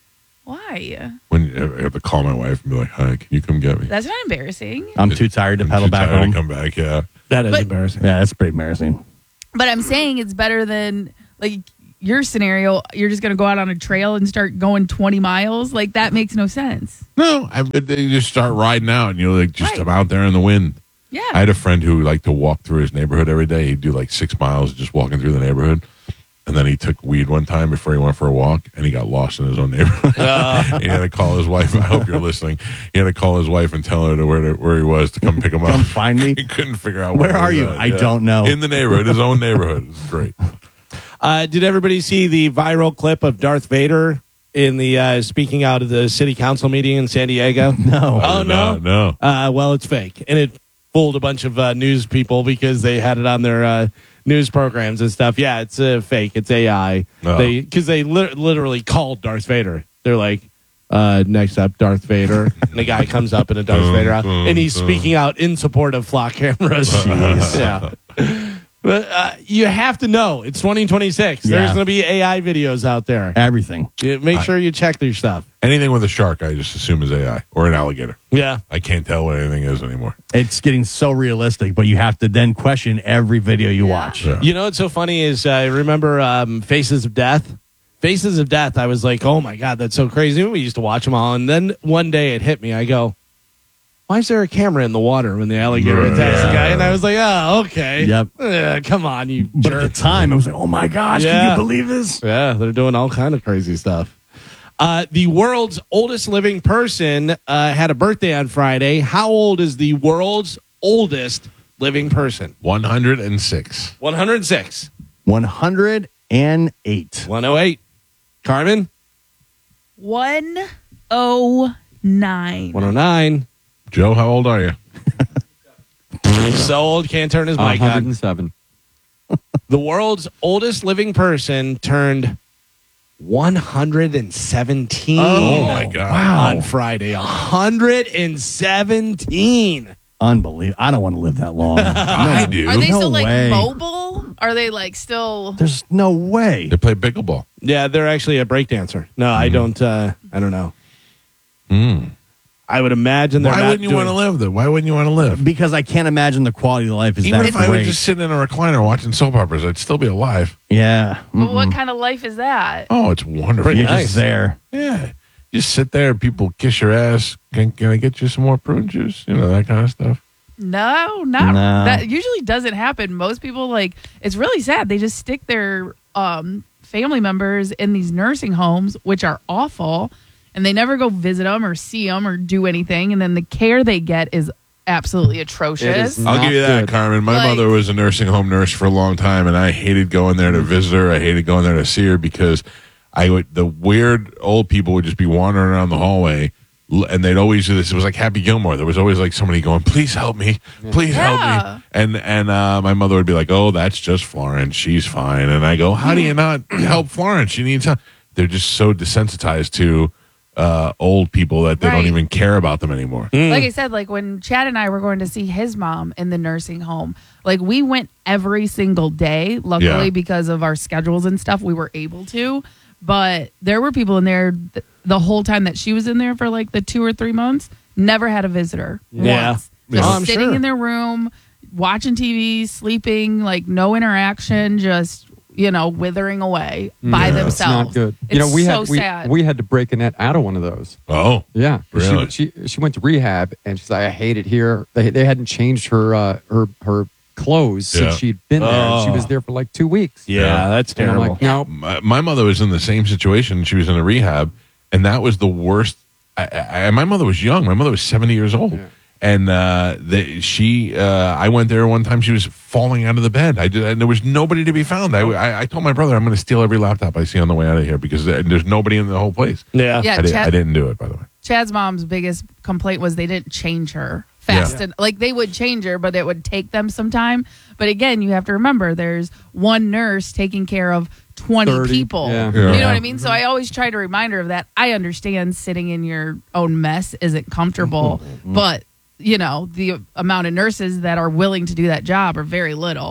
Why? When I have to call my wife and be like, "Hi, can you come get me?" That's not embarrassing. I'm too tired to I'm pedal too back tired home. to come back. Yeah. That is But- embarrassing. Yeah, that's pretty embarrassing. But I'm saying it's better than like your scenario. You're just going to go out on a trail and start going twenty miles. Like that makes no sense. No, I, they just start riding out, and you're like, just Right. I'm out there in the wind. Yeah. I had a friend who liked to walk through his neighborhood every day. He'd do like six miles just walking through the neighborhood. And then he took weed one time before he went for a walk, and he got lost in his own neighborhood. He had to call his wife. I hope you're listening. He had to call his wife and tell her to where to, where he was to come pick him up. Come find me. He couldn't figure out Where he are was you? at. I don't know. In the neighborhood, his own neighborhood. It's great. Uh, did everybody see the viral clip of Darth Vader in the uh, speaking out of the city council meeting in San Diego? No. Oh, no? no. Uh, well, it's fake, and it fooled a bunch of uh, news people because they had it on their uh, news programs and stuff. Yeah, it's uh, fake. It's A I. Oh. They because they li- literally called Darth Vader. They're like, uh, next up, Darth Vader. And the guy comes up in a Darth Vader out, and he's speaking out in support of flock cameras. yeah. But uh, you have to know it's twenty twenty-six. Yeah. There's going to be A I videos out there. Everything. You- Make sure you check their stuff. Anything with a shark, I just assume is A I or an alligator. Yeah. I can't tell what anything is anymore. It's getting so realistic, but you have to then question every video you Yeah. watch. Yeah. You know what's so funny is I remember um, Faces of Death. Faces of Death, I was like, oh my God, that's so crazy. We used to watch them all. And then one day it hit me. I go, why is there a camera in the water when the alligator Yeah. attacks the guy? And I was like, oh, okay. Yep. Uh, come on, you But at jerk. the time, I was like, oh my gosh, Yeah. can you believe this? Yeah, they're doing all kind of crazy stuff. Uh, the world's oldest living person uh, had a birthday on Friday. How old is the world's oldest living person? one hundred six. one hundred six. one hundred eight. one oh eight. Carmen? one oh nine. one oh nine. Joe, how old are you? So old, can't turn his mic one hundred on. seven. The world's oldest living person turned one hundred seventeen. Oh, my God. On Friday. one hundred seventeen. Unbelievable. I don't want to live that long. I do. Are they No still like way. mobile? Are they like still? There's no way. They play pickleball. Yeah, they're actually a breakdancer. No, I don't. Uh, I don't know. Mm. I would imagine they're Why not wouldn't you doing- want to live there? Why wouldn't you want to live? Because I can't imagine the quality of life is Even that if I was great. just sitting in a recliner watching soap operas, I'd still be alive. yeah. Well, Mm-mm. what kind of life is that? Oh, it's wonderful. You're nice. just there. Yeah. Just sit there, people kiss your ass. Can, can I get you some more prune juice? You know, that kind of stuff. No, not No. that usually doesn't happen. Most people like it's really sad. They just stick their um, family members in these nursing homes, which are awful, and they never go visit them or see them or do anything. And then the care they get is absolutely atrocious. is I'll Not give you that, good. Carmen. My Like- mother was a nursing home nurse for a long time, and I hated going there to visit her. I hated going there to see her because I would the weird old people would just be wandering around the hallway, l- and they'd always do this. It was like Happy Gilmore. There was always like somebody going, "Please help me, please help Yeah. me," and and uh, my mother would be like, "Oh, that's just Florence. She's fine." And I go, "How do you not help Florence? She needs help." They're just so desensitized to uh, old people that they don't Right. even care about them anymore. Like I said, like when Chad and I were going to see his mom in the nursing home, like we went every single day. Luckily, Yeah. because of our schedules and stuff, we were able to. But there were people in there th- the whole time that she was in there for like the two or three months, never had a visitor Yeah. once. Yeah. Just Oh, I'm sitting sure. in their room, watching T V, sleeping, like no interaction, just you know, withering away by Yeah. themselves. It's not good. It's you know, we so had we, sad. we had to break Annette out of one of those. Oh, Yeah, Really? She, she she went to rehab and she's like, I hate it here. They they hadn't changed her uh, her her clothes Yeah. since she'd been there. She Oh. was there for like two weeks. Yeah, Yeah. that's And I'm terrible. like, no, my, my mother was in the same situation. She was in a rehab, and that was the worst. I, I, my mother was young. My mother was seventy years old, Yeah. and uh, the, she. Uh, I went there one time. She was falling out of the bed. I did, and there was nobody to be found. I, I, I told my brother, I'm going to steal every laptop I see on the way out of here because there- there's nobody in the whole place. yeah. Yeah, I, did, Chad- I didn't do it, by the way. Chad's mom's biggest complaint was they didn't change her fast. Yeah. And, like they would change her, but it would take them some time. But again, you have to remember there's one nurse taking care of twenty thirty, people. yeah. You Yeah. know what I mean? So I always try to remind her of that. I understand sitting in your own mess isn't comfortable, but you know, the amount of nurses that are willing to do that job are very little.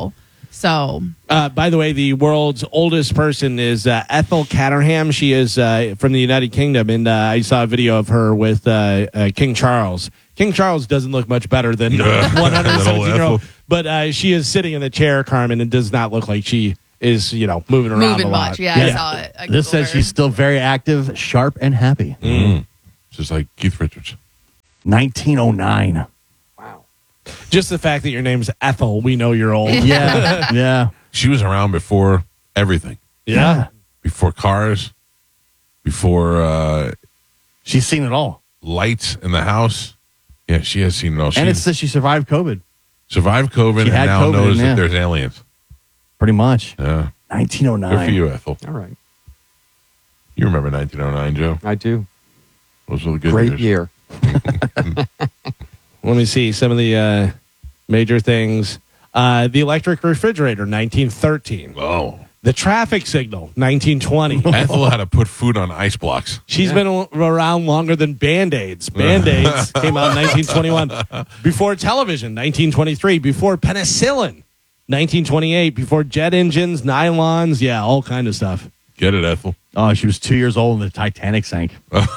So, Uh, by the way, the world's oldest person is uh, Ethel Caterham. She is uh, from the United Kingdom, and uh, I saw a video of her with uh, uh, King Charles. King Charles doesn't look much better than one hundred seventeen-year-old, but uh, she is sitting in the chair, Carmen, and does not look like she is, you know, moving around moving a lot. much. Yeah, I saw it. I This Googled says her. she's still very active, sharp, and happy. Mm. Just like Keith Richards. nineteen oh nine. Just the fact that your name's Ethel, we know you're old. Yeah, yeah. She was around before everything. Yeah. Before cars, before uh, She's seen it all. lights in the house. Yeah, she has seen it all. She And it says she survived COVID, survived COVID She and had now COVID, knows yeah. that there's aliens. pretty much. Yeah. nineteen oh nine. Good for you, Ethel. All right. You remember nineteen oh nine, Joe? I do. Those were the good Great years. year. Let me see some of the uh, major things. Uh, the electric refrigerator, nineteen thirteen. Oh. The traffic signal, nineteen twenty. Ethel had to put food on ice blocks. She's been a- around longer than Band-Aids. Band-Aids came out in nineteen twenty-one. Before television, nineteen twenty-three. Before penicillin, nineteen twenty-eight. Before jet engines, nylons, yeah, all kind of stuff. Get it, Ethel. Oh, she was two years old when the Titanic sank.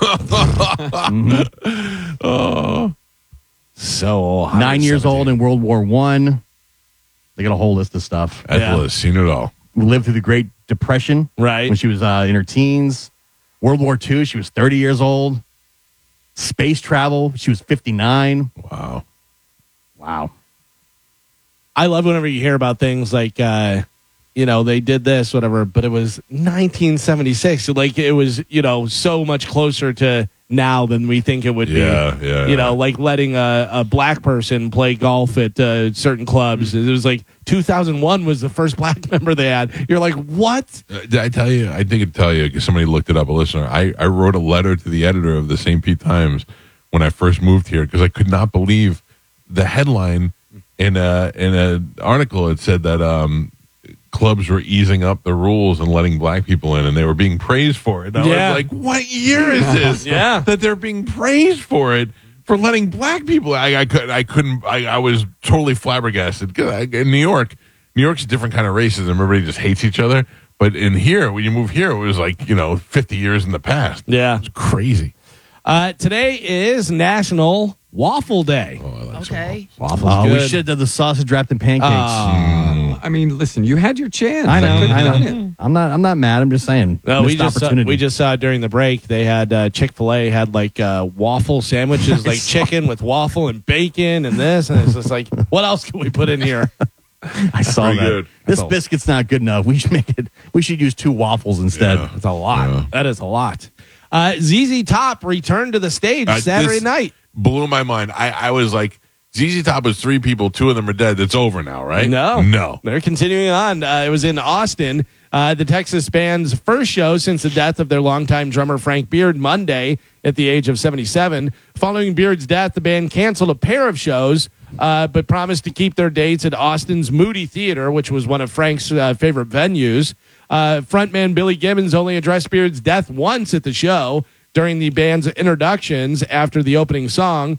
So Nine years old in World War One. They got a whole list of stuff. Ethel Yeah. has seen it all. We lived through the Great Depression Right. when she was uh, in her teens. World War Two, she was thirty years old. Space travel, she was fifty-nine. Wow. Wow. I love whenever you hear about things like, uh, you know, they did this, whatever, but it was nineteen seventy-six. Like, it was, you know, so much closer to now than we think it would Yeah, be. yeah, You know, yeah. like letting a, a black person play golf at uh, certain clubs. It was like two thousand one was the first black member they had. You're like, what? Uh, did I tell you? I think I'd tell you because somebody looked it up, a listener. I, I wrote a letter to the editor of the Saint Pete Times when I first moved here because I could not believe the headline in a in an article. It said that um, clubs were easing up the rules and letting black people in, and they were being praised for it. And I Yeah. was like, "What year is this? Yeah. that they're being praised for it." For letting black people, I, I couldn't, I couldn't, I, I was totally flabbergasted. 'Cause I, in New York, New York's a different kind of racism. Everybody just hates each other. But in here, when you move here, it was like, you know, fifty years in the past. Yeah. It's crazy. Uh, today is National Waffle Day. Oh, I like some okay. Waffles Oh, we good. should have done the sausage wrapped in pancakes. Uh, I mean, listen, you had your chance. I know, couldn't I have know. done it. I'm not. I'm not mad. I'm just saying. No, we Missed just saw, opportunity. we just saw during the break they had uh, Chick-fil-A had like uh, waffle sandwiches, like chicken with waffle and bacon and this, and it's just like, what else can we put in here? I saw Pretty that. good. This That's a- biscuit's not good enough. We should make it. We should use two waffles instead. Yeah. It's a lot. Yeah. That is a lot. Uh, Z Z Top returned to the stage Uh, Saturday this night. Blew my mind. I, I was like, Z Z Top was three people. Two of them are dead. It's over now, right? No, No. they're continuing on. Uh, it was in Austin, uh, the Texas band's first show since the death of their longtime drummer Frank Beard Monday at the age of seventy-seven. Following Beard's death, the band canceled a pair of shows, uh, but promised to keep their dates at Austin's Moody Theater, which was one of Frank's uh, favorite venues. Uh, frontman Billy Gibbons only addressed Beard's death once at the show during the band's introductions after the opening song.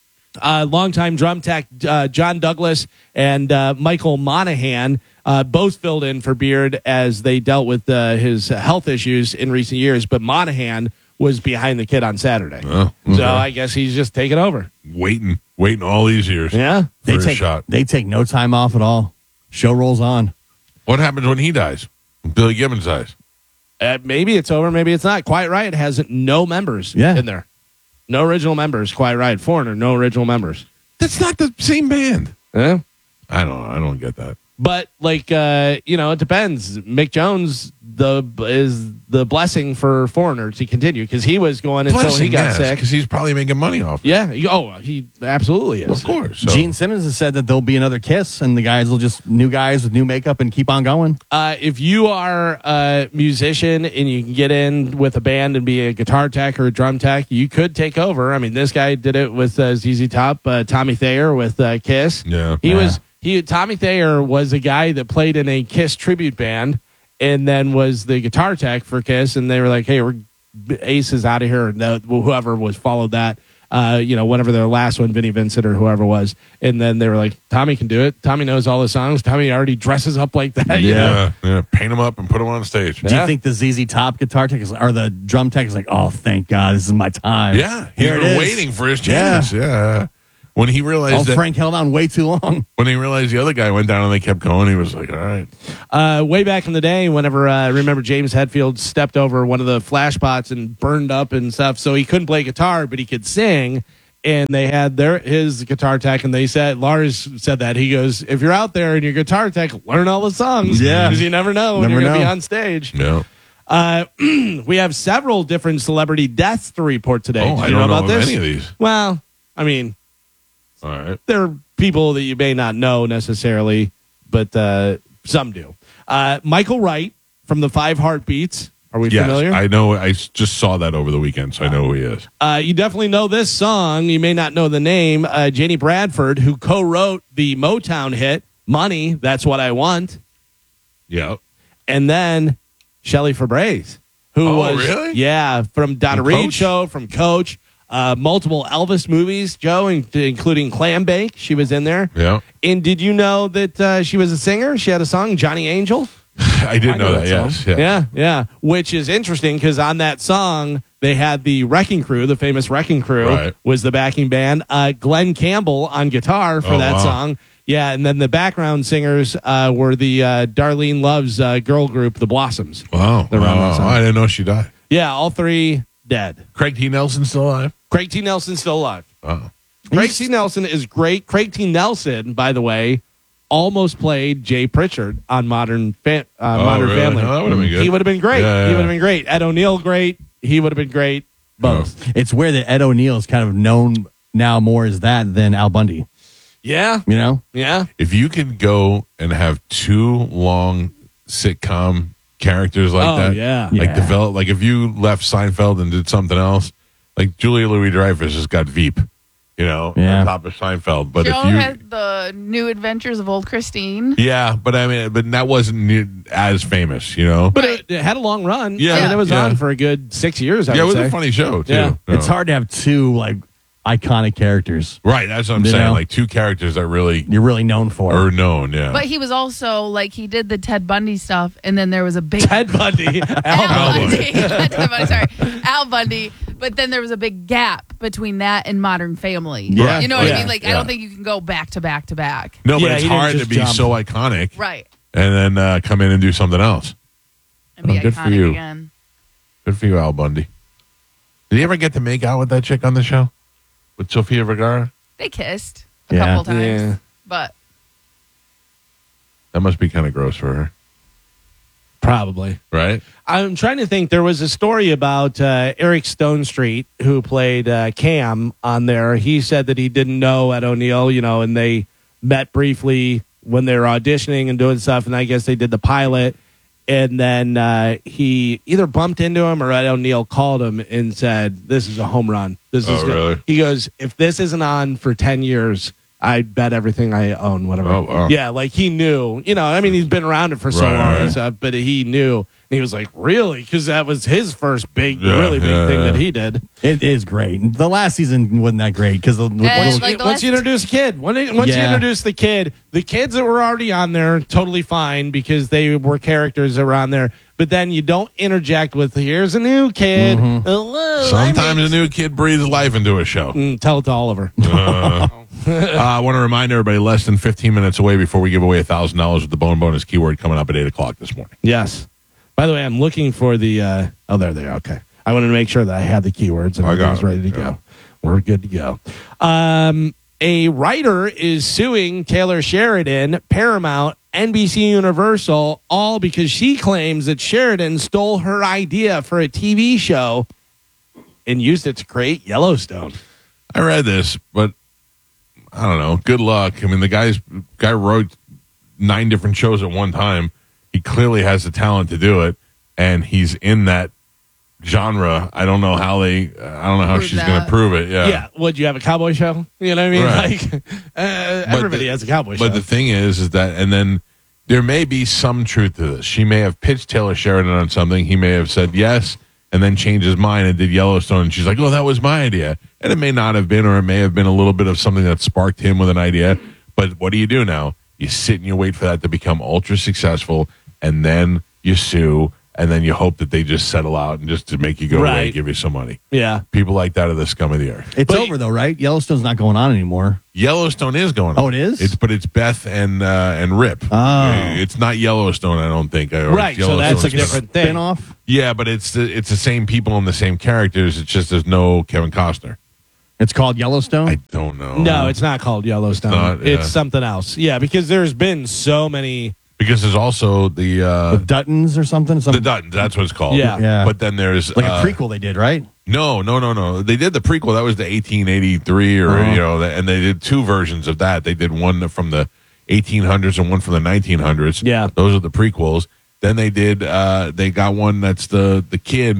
Uh, longtime drum tech uh, John Douglas and uh, Michael Monahan uh, both filled in for Beard as they dealt with uh, his health issues in recent years, but Monahan was behind the kid on Saturday. Oh, okay. So I guess he's just taking over. Waiting, waiting all these years. Yeah. For They a take. shot. They take no time off at all. Show rolls on. What happens when he dies? When Billy Gibbons dies? Uh, maybe it's over, maybe it's not. Quite Right has no members Yeah. in there. No original members. Quite Right. Foreigner, no original members. That's not the same band. Yeah. I don't know. I don't get that. But like uh, you know, it depends. Mick Jones the is the blessing for Foreigner to continue because he was going until he got sick. because he's probably making money off it. Yeah. he- Oh, he absolutely is. Of course. So. Gene Simmons has said that there'll be another Kiss, and the guys will just new guys with new makeup and keep on going. Uh, if you are a musician and you can get in with a band and be a guitar tech or a drum tech, you could take over. I mean, this guy did it with uh, Z Z Top, uh, Tommy Thayer with uh, Kiss. Yeah. He Yeah. was he. Tommy Thayer was a guy that played in a Kiss tribute band and then was the guitar tech for Kiss. And they were like, "Hey, we're Ace is out of here." And the, whoever was followed that. uh, you know, whatever their last one, Vinnie Vincent or whoever was. And then they were like, Tommy can do it. Tommy knows all the songs. Tommy already dresses up like that. you know? Yeah, yeah. Paint them up and put them on stage. Do you think the Z Z Top guitar tech is, or the drum tech is like, oh, thank God, this is my time? Yeah, he's Here it been is. waiting for his chance. Yeah. yeah. When he realized Oh, that, Frank held on way too long. when he realized the other guy went down and they kept going, he was like, all right. Uh, way back in the day, whenever uh, I remember James Hetfield stepped over one of the flash pots and burned up and stuff, so he couldn't play guitar, but he could sing. And they had their his guitar tech, and they said, Lars said that. He goes, if you're out there and your guitar tech, learn all the songs. Yeah. Because you never know when Never you're going to be know. on stage. No. Uh, we have several different celebrity deaths to report today. Oh, Did I you don't know know about of this? any of these. Well, I mean, All right. there are people that you may not know necessarily, but uh, some do. Uh, Michael Wright from the Five Heartbeats. Are we Yes, familiar? I know. I s- just saw that over the weekend, so I know who he is. Uh, you definitely know this song. You may not know the name. Uh, Janie Bradford, who co-wrote the Motown hit "Money," That's What I Want, Yeah. and then Shelley Fabares, who Oh, was really? yeah from Donna From Reed Coach? show, from Coach, uh, multiple Elvis movies, Joe, in- including Clam Bake. She was in there. Yeah. And did you know that uh, she was a singer? She had a song, Johnny Angel. I did I know know that. that Yes. song. Yeah. Yeah, yeah. Which is interesting because on that song, they had the Wrecking Crew, the famous Wrecking Crew, Right. was the backing band. Uh, Glenn Campbell on guitar for Oh, that wow. song. Yeah, and then the background singers uh, were the uh, Darlene Love's uh, girl group, the Blossoms. Wow. They're on that Wow. song. I didn't know she died. Yeah, all three dead. Craig T. Nelson still alive? Craig T. Nelson's still alive. Wow. Craig T. Nelson is great. Craig T. Nelson, by the way, almost played Jay Pritchard on Modern Fa- uh, Oh, Modern really? Family. Oh, that would've been good. He would have been great. Yeah, He yeah. would have been great. Ed O'Neill, great. He would have been great. Both. It's weird that Ed O'Neill is kind of known now more as that than Al Bundy. Yeah. You know? Yeah. If you could go and have two long sitcom characters like Oh, that, yeah. like Yeah. develop, like if you left Seinfeld and did something else, like Julia Louis-Dreyfus just got Veep, you know, Yeah. on top of Seinfeld. But Joe if you, had the New Adventures of Old Christine. yeah, but I mean, but that wasn't near- as famous, you know. But Right. it, it had a long run. Yeah. I mean, it was Yeah. on for a good six years, I yeah, it would was say. a funny show too. Yeah. It's No. hard to have two, like, iconic characters right? That's what I'm You saying. know? Like two characters that really you're really known for. are known. Yeah, But he was also like he did the Ted Bundy stuff, and then there was a big Ted Bundy. Al Al Bundy. Not Ted Bundy, sorry, Al Bundy. But then there was a big gap between that and Modern Family. Yeah. You know what Yeah. I mean? Like I Yeah. don't think you can go back to back to back. no, but Yeah, it's he didn't hard to just be jump. so iconic, Right. and then uh, come in and do something else. And be Oh, good for iconic you. again. Good for you, Al Bundy. Did he ever get to make out with that chick on the show? With Sofia Vergara? They kissed a Yeah. couple times. Yeah. But That must be kind of gross for her, Probably. right? I'm trying to think. There was a story about uh, Eric Stone Street, who played uh, Cam on there. He said that he didn't know Ed O'Neill, you know, and they met briefly when they were auditioning and doing stuff. And I guess they did the pilot. And then uh, he either bumped into him or Ed O'Neill called him and said, "This is a home run. This Oh, is good." really? He goes, "If this isn't on for ten years, I bet everything I own, whatever." Oh, wow. Yeah, like he knew. You know, I mean, he's been around it for so Right, long right. and stuff, but he knew. And he was like, "Really?" Because that was his first big, Yeah, really big yeah, thing yeah. that he did. It is great. The last season wasn't that great because the And, little- like, the once last- you introduce a kid, when it- once you Yeah. introduce the kid, the kids that were already on there, totally fine because they were characters that were on there. But then you don't interject with, "Here's a new kid." Hello. Sometimes a new kid breathes life into a show. Mm, tell it to Oliver. Uh, I want to remind everybody less than fifteen minutes away before we give away one thousand dollars with the Bone Bonus keyword coming up at eight o'clock this morning. Yes. By the way, I'm looking for the. Uh, oh, there they are. Okay. I wanted to make sure that I had the keywords and I got everything's it. ready to Yeah. go. We're good to go. Um, a writer is suing Taylor Sheridan, Paramount, N B C Universal, all because she claims that Sheridan stole her idea for a T V show and used it to create Yellowstone. I read this, but I don't know. Good luck. I mean, the guy's guy wrote nine different shows at one time. He clearly has the talent to do it, and he's in that genre. I don't know how they. I don't know how Prove she's going to that. prove it. Yeah. Yeah. Would you have a cowboy show? You know what I mean? Right. Like, uh, everybody the- has a cowboy But show. the thing is, is that, and then there may be some truth to this. She may have pitched Taylor Sheridan on something. He may have said yes, and then changed his mind and did Yellowstone. And she's like, oh, that was my idea. And it may not have been, or it may have been a little bit of something that sparked him with an idea. But what do you do now? You sit and you wait for that to become ultra successful, and then you sue, and then you hope that they just settle out and just to make you go away Right. and give you some money. Yeah. People like that are the scum of the earth. It's But- over though, right? Yellowstone's not going on anymore. Yellowstone is going on. Oh, it is? It's but it's Beth and uh, and Rip. Oh. It's not Yellowstone, I don't think. Or Right, so that's Yellowstone's a different thing. Spin-off? Yeah, but it's the it's the same people and the same characters. It's just there's no Kevin Costner. It's called Yellowstone? I don't know. No, it's not called Yellowstone. It's not, It's yeah. something else. Yeah, because there's been so many. because there's also the uh, With Duttons or something? Some, the Dutton. That's what it's called. Yeah. Yeah. But then there's like uh, a prequel they did, right? No, no, no, no. They did the prequel. That was the eighteen eighty-three, or Uh-huh. you know, and they did two versions of that. They did one from the eighteen hundreds and one from the nineteen hundreds. Yeah. those are the prequels. Then they did. Uh, they got one that's the the kid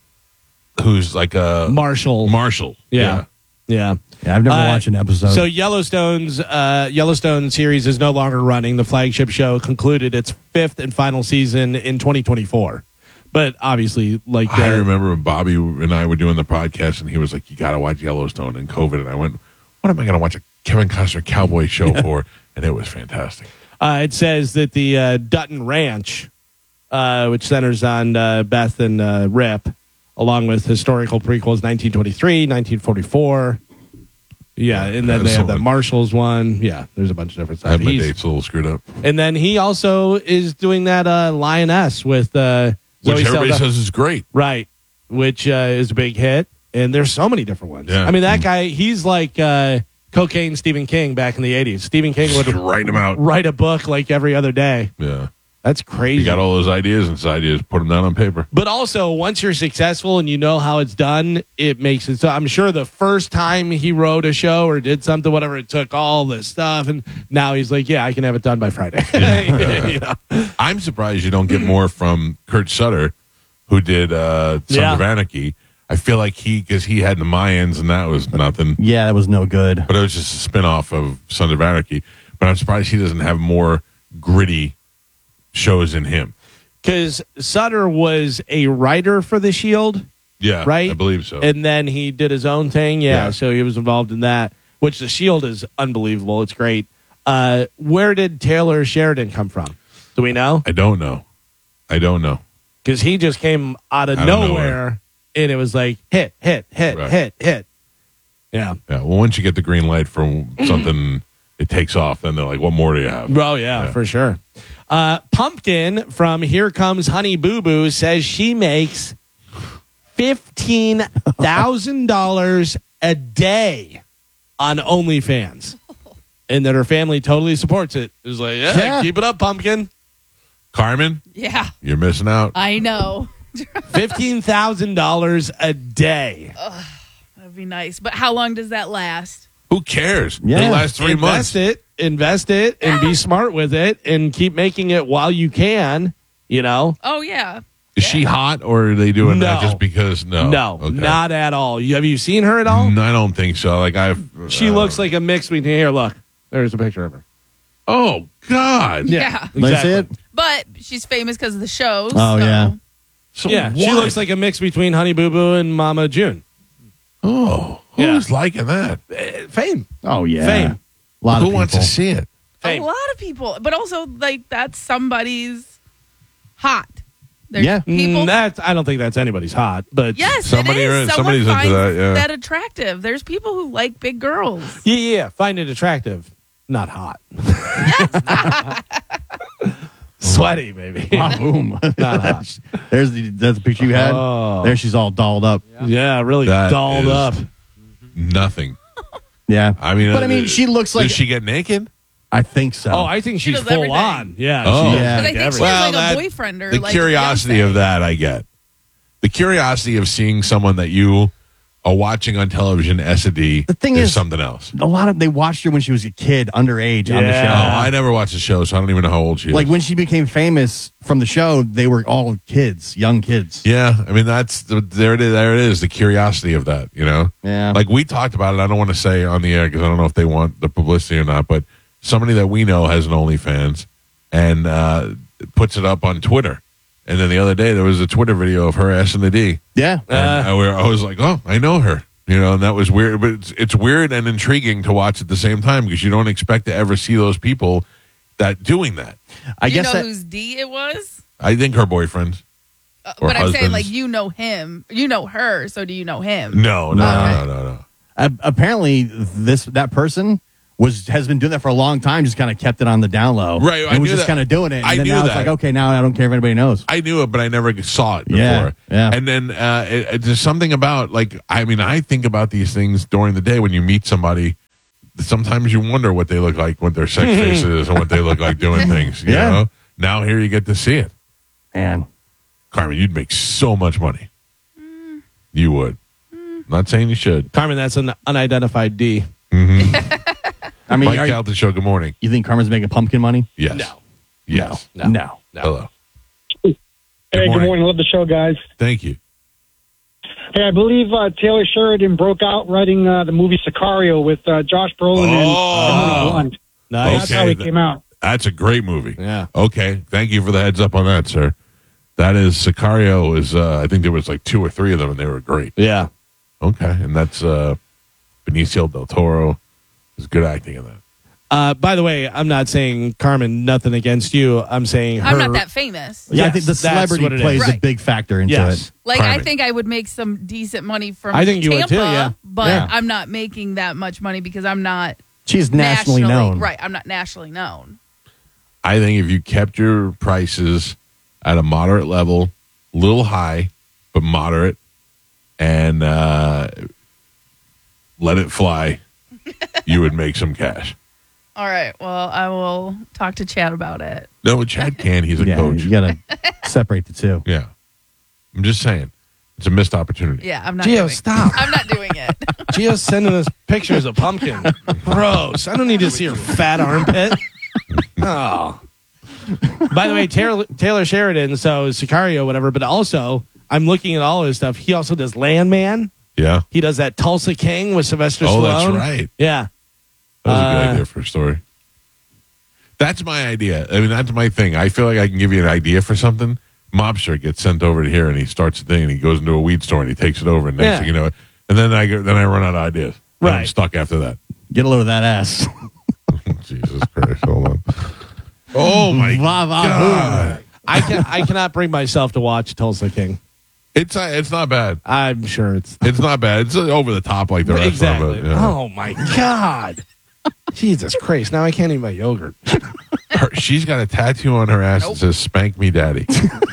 who's like a Marshall. Marshall. Yeah. Yeah. Yeah, I've never Uh, watched an episode. So Yellowstone's uh, Yellowstone series is no longer running. The flagship show concluded its fifth and final season in twenty twenty-four. But obviously, like I the- remember when Bobby and I were doing the podcast, and he was like, "You got to watch Yellowstone." And COVID, and I went, "What am I going to watch a Kevin Costner cowboy show for?" And it was fantastic. Uh, it says that the uh, Dutton Ranch, uh, which centers on uh, Beth and uh, Rip, along with historical prequels nineteen twenty-three, nineteen forty-four. Yeah, and then That's they have the the one. Marshall's one. Yeah, there's a bunch of different I have stuff. my He's- dates a little screwed up, And then he also is doing that uh, Lioness with uh, which Zoe everybody Saldana. says is great. Right, which uh, is a big hit. And there's so many different ones. Yeah. I mean, that guy, he's like uh, cocaine Stephen King back in the eighties. Stephen King would Just write them out. write a book like every other day. Yeah, That's crazy. you got all those ideas, and his ideas, put them down on paper. But also, once you're successful and you know how it's done, it makes it so. I'm sure the first time he wrote a show or did something, whatever, it took all this stuff. And now he's like, yeah, I can have it done by Friday. You know? I'm surprised you don't get more from Kurt Sutter, who did uh, Sons Yeah. of Anarchy. I feel like he, because he had the Mayans, and that was nothing. yeah, that was no good. But it was just a spinoff of Sons of Anarchy. But I'm surprised he doesn't have more gritty shows in him. Because Sutter was a writer for The Shield, Yeah, right? I believe so. And then he did his own thing. Yeah, Yeah. so he was involved in that, which The Shield is unbelievable. It's great. Uh, where did Taylor Sheridan come from? Do we know? I don't know. I don't know. Because he just came out of Out of nowhere, nowhere. and it was like hit, hit, hit, Right. hit, hit. Yeah. Yeah. Well, once you get the green light for something, it takes off. Then they're like, "What more do you have?" Oh, yeah, Yeah. for sure. Uh, Pumpkin from Here Comes Honey Boo Boo says she makes fifteen thousand dollars a day on OnlyFans. And that her family totally supports it. It's like, yeah, Yeah. keep it up, Pumpkin. Carmen, Yeah, you're missing out. I know. fifteen thousand dollars a day. That'd be nice. But how long does that last? Who cares? Yeah. The last three invest months. it, invest it, and be smart with it, and keep making it while you can. You know, Oh, yeah. Is she hot, or are they doing that No. just because? No, no, Okay. not at all. You, have you seen her at all? No, I don't think so. Like I've. She uh, looks like a mix between here. Look, there's a picture of her. Oh God. Yeah. Let me see it? But she's famous because of the shows. Oh, so- yeah. So Yeah, she what? looks like a mix between Honey Boo Boo and Mama June. Oh, Yeah. who's liking that? Eh, Fame, Oh, yeah. Fame. A lot Who of wants to people. see it? Fame. A lot of people. But also, like, that's somebody's hot. There's Yeah. people. Mm, that's I don't think that's anybody's hot, but yes, Somebody it are- is. Someone somebody's into finds that, yeah. that attractive. There's people who like big girls. yeah, yeah, find it attractive, not hot. Sweaty, maybe. Ah, boom. Not hot. There's the that's the picture you had. Oh. There she's all dolled up. Yeah, really That dolled is- up. Nothing. Yeah. I mean, but uh, I mean, she looks like Does she get naked? I think so. Oh, I think She she's does full everything. on. Yeah, Oh. she does Yeah. But I think she everything. has Well, like that- a boyfriend or The like curiosity Beyonce. of that, I get. The curiosity of seeing someone that you are watching on television, S A D, The thing is is- something else. a lot of they watched her when she was a kid, underage on the Yeah. show. Oh, I never watched the show, so I don't even know how old she is. Like when she became famous from the show, they were all kids, young kids. Yeah, I mean that's the, there it is. There it is. The curiosity of that, you know. Yeah. Like we talked about it. I don't want to say on the air because I don't know if they want the publicity or not. But somebody that we know has an OnlyFans and uh, puts it up on Twitter, And then the other day there was a Twitter video of her asking the D. Yeah. And I, were- I was like, oh, I know her. You know, and that was weird. But it's, it's weird and intriguing to watch at the same time because you don't expect to ever see those people that doing that. I you guess know that, whose D it was? I think her boyfriend. Uh, Or but I'm saying, husbands. like, you know him. You know her, so do you know him? No, no, Okay. no, no, no. uh, apparently this that person was has been doing that for a long time, just kind of kept it on the down low. Right, I And was knew just that. kind of doing it. And I then knew now it's that. like, okay, now I don't care if anybody knows. I knew it, but I never saw it before. Yeah, yeah. And then uh, it, it- there's something about, like, I mean, I think about these things during the day when you meet somebody. Sometimes you wonder what they look like, what their sex face is, and what they look like doing things. You Yeah. know? Now here you get to see it. Man. Carmen, you'd make so much money. You would. Not saying you should. Carmen, that's an unidentified D. I mean, Mike are you, Calta Show, good morning. you think Carmen's making pumpkin money? Yes. No. Yes. No. No. Hello. Hey, good morning. morning. Love the show, guys. Thank you. Hey, I believe uh, Taylor Sheridan broke out writing uh, the movie Sicario with uh, Josh Brolin and Oh. Emily Blunt. Nice. That's how he th- came out. That's a great movie. Yeah. Okay. Thank you for the heads up on that, sir. That is Sicario is uh, I think there was like two or three of them and they were great. Yeah. Okay. And that's uh Benicio del Toro. There's good acting in that. Uh, by the way, I'm not saying, Carmen, nothing against you. I'm saying her. I'm not that famous. Yeah, I Yes, think the that's celebrity what it plays is. a Right. big factor into Yes. it. Like, I Carmen. think I would make some decent money from I think you Tampa, would too, yeah. but Yeah. I'm not making that much money because I'm not She's nationally, known. Right, I'm not nationally known. I think if you kept your prices at a moderate level, little high, but moderate, and uh, let it fly, you would make some cash. All right, well, I will talk to Chad about it. No, Chad can. He's a Yeah, coach. you got to separate the two. Yeah. I'm just saying. It's a missed opportunity. Yeah, I'm not Gio, doing stop. I'm not doing it. Gio's sending us pictures of pumpkin. Gross. I don't need to see her fat armpit. Oh. By the way, Taylor, Taylor Sheridan, so Sicario, whatever, but also, I'm looking at all his stuff. He also does Landman. Yeah. He does that Tulsa King with Sylvester Oh, Stallone. that's right. Yeah. That was a good Uh, idea for a story. That's my idea. I mean, that's my thing. I feel like I can give you an idea for something. Mobster gets sent over to here, and he starts the thing, and he goes into a weed store, and he takes it over, and next Yeah. thing you know, and then I go, then I run out of ideas. And I'm Right. stuck after that. Get a load of that ass. Jesus Christ! Hold on. Oh my Va, va, God! I can I cannot bring myself to watch Tulsa King. It's uh, it's not bad. I'm sure it's It's not bad. It's uh, over the top like the rest exactly. of it. Yeah. Oh my God. Jesus Christ. Now I can't eat my yogurt. Her, she's got a tattoo on her ass that says "Spank Me, Daddy,"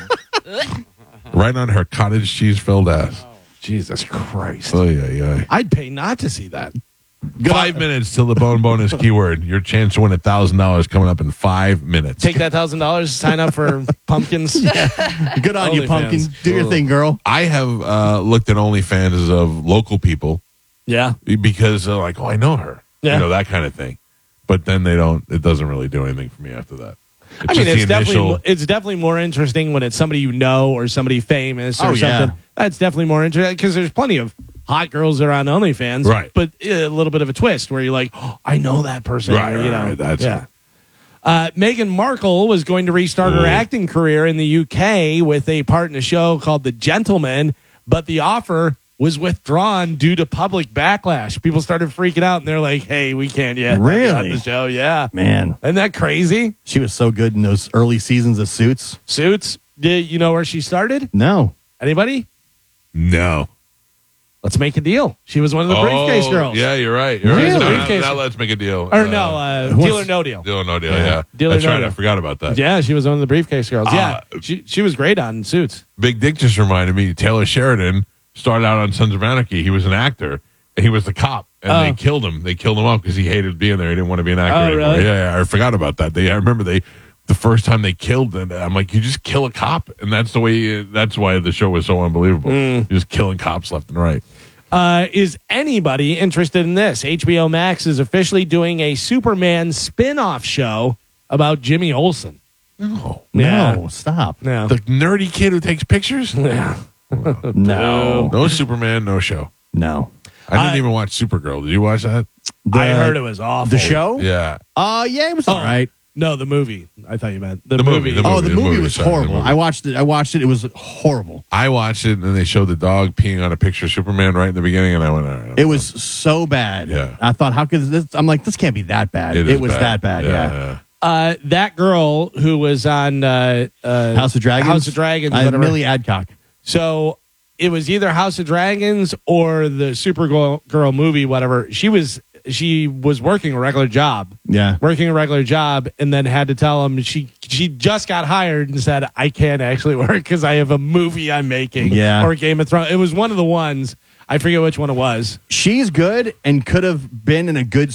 right on her cottage cheese filled ass. Jesus Christ. Oh yeah, yeah. I'd pay not to see that. Five minutes till the bone bonus keyword. Your chance to win a thousand dollars coming up in five minutes. Take that thousand dollars, sign up for pumpkins. Good on you, OnlyFans. pumpkin. Do your Ugh. thing, girl. I have uh, looked at OnlyFans of local people Yeah. because they're like, oh, I know her, Yeah. you know, that kind of thing. But then they don't. It doesn't really do anything for me after that. It's I mean, just it's the definitely initial- it's definitely more interesting when it's somebody you know or somebody famous or Oh, yeah. something. That's definitely more interesting because there's plenty of hot girls that are on OnlyFans, Right. But a little bit of a twist where you're like, oh, I know that person, Right, or, you right, know, right, that's yeah. it. Uh, Meghan Markle was going to restart her Ooh. acting career in the U K with a part in a show called The Gentleman, but the offer was withdrawn due to public backlash. People started freaking out, and they're like, "Hey, we can't yet have you on Really? the show." Yeah, Man, isn't that crazy? she was so good in those early seasons of Suits. Suits. Did you know where she started? No. Anybody? No. Let's make a deal. She was one of the briefcase Oh, girls. Yeah, you're right. You're Really? right. Now, Briefcase- now let's make a deal. Or no, uh, Deal or No Deal. Deal or no deal. Yeah, Deal or that's no right. deal. I forgot about that. Yeah, she was one of the briefcase girls. yeah, Uh, she she was great on Suits. Big Dick just reminded me. Taylor Sheridan started out on Sons of Anarchy. He was an actor, and he was the cop, and Oh. they killed him. They killed him off because he hated being there. He didn't want to be an actor Oh, anymore. really? Yeah, yeah, I forgot about that. They, I remember they, the first time they killed him. I'm like, you just kill a cop, and that's the way. That's why the show was so unbelievable. Mm. You're just killing cops left and right. Uh, is anybody interested in this? H B O Max is officially doing a Superman spin-off show about Jimmy Olsen. No, Yeah. No, stop. No. the nerdy kid who takes pictures. Yeah. No. No Superman, no show. No. I didn't I- even watch Supergirl. Did you watch that? The, I heard it was awful. The show? Yeah. Uh, yeah, it was all right. No, the movie. I thought you meant the, The movie, movie. the Oh, the the movie, movie, was sorry, the horrible. movie. I watched it. I watched it. It was horrible. I watched it, and then they showed the dog peeing on a picture of Superman right in the beginning, and I went, all right. It was so bad. Yeah. I thought, how could this? I'm like, this can't be that bad. It, is was that bad. Yeah. Uh, that girl who was on uh, uh, House of Dragons. House of Dragons, Uh, whatever. Millie Adcock. So it was either House of Dragons or the Supergirl girl movie, whatever. She was she was working a regular job, Yeah. working a regular job, and then had to tell him she she just got hired and said, "I can't actually work because I have a movie I'm making." Yeah. Or Game of Thrones. It was one of the ones. I forget which one it was. She's good and could have been in a good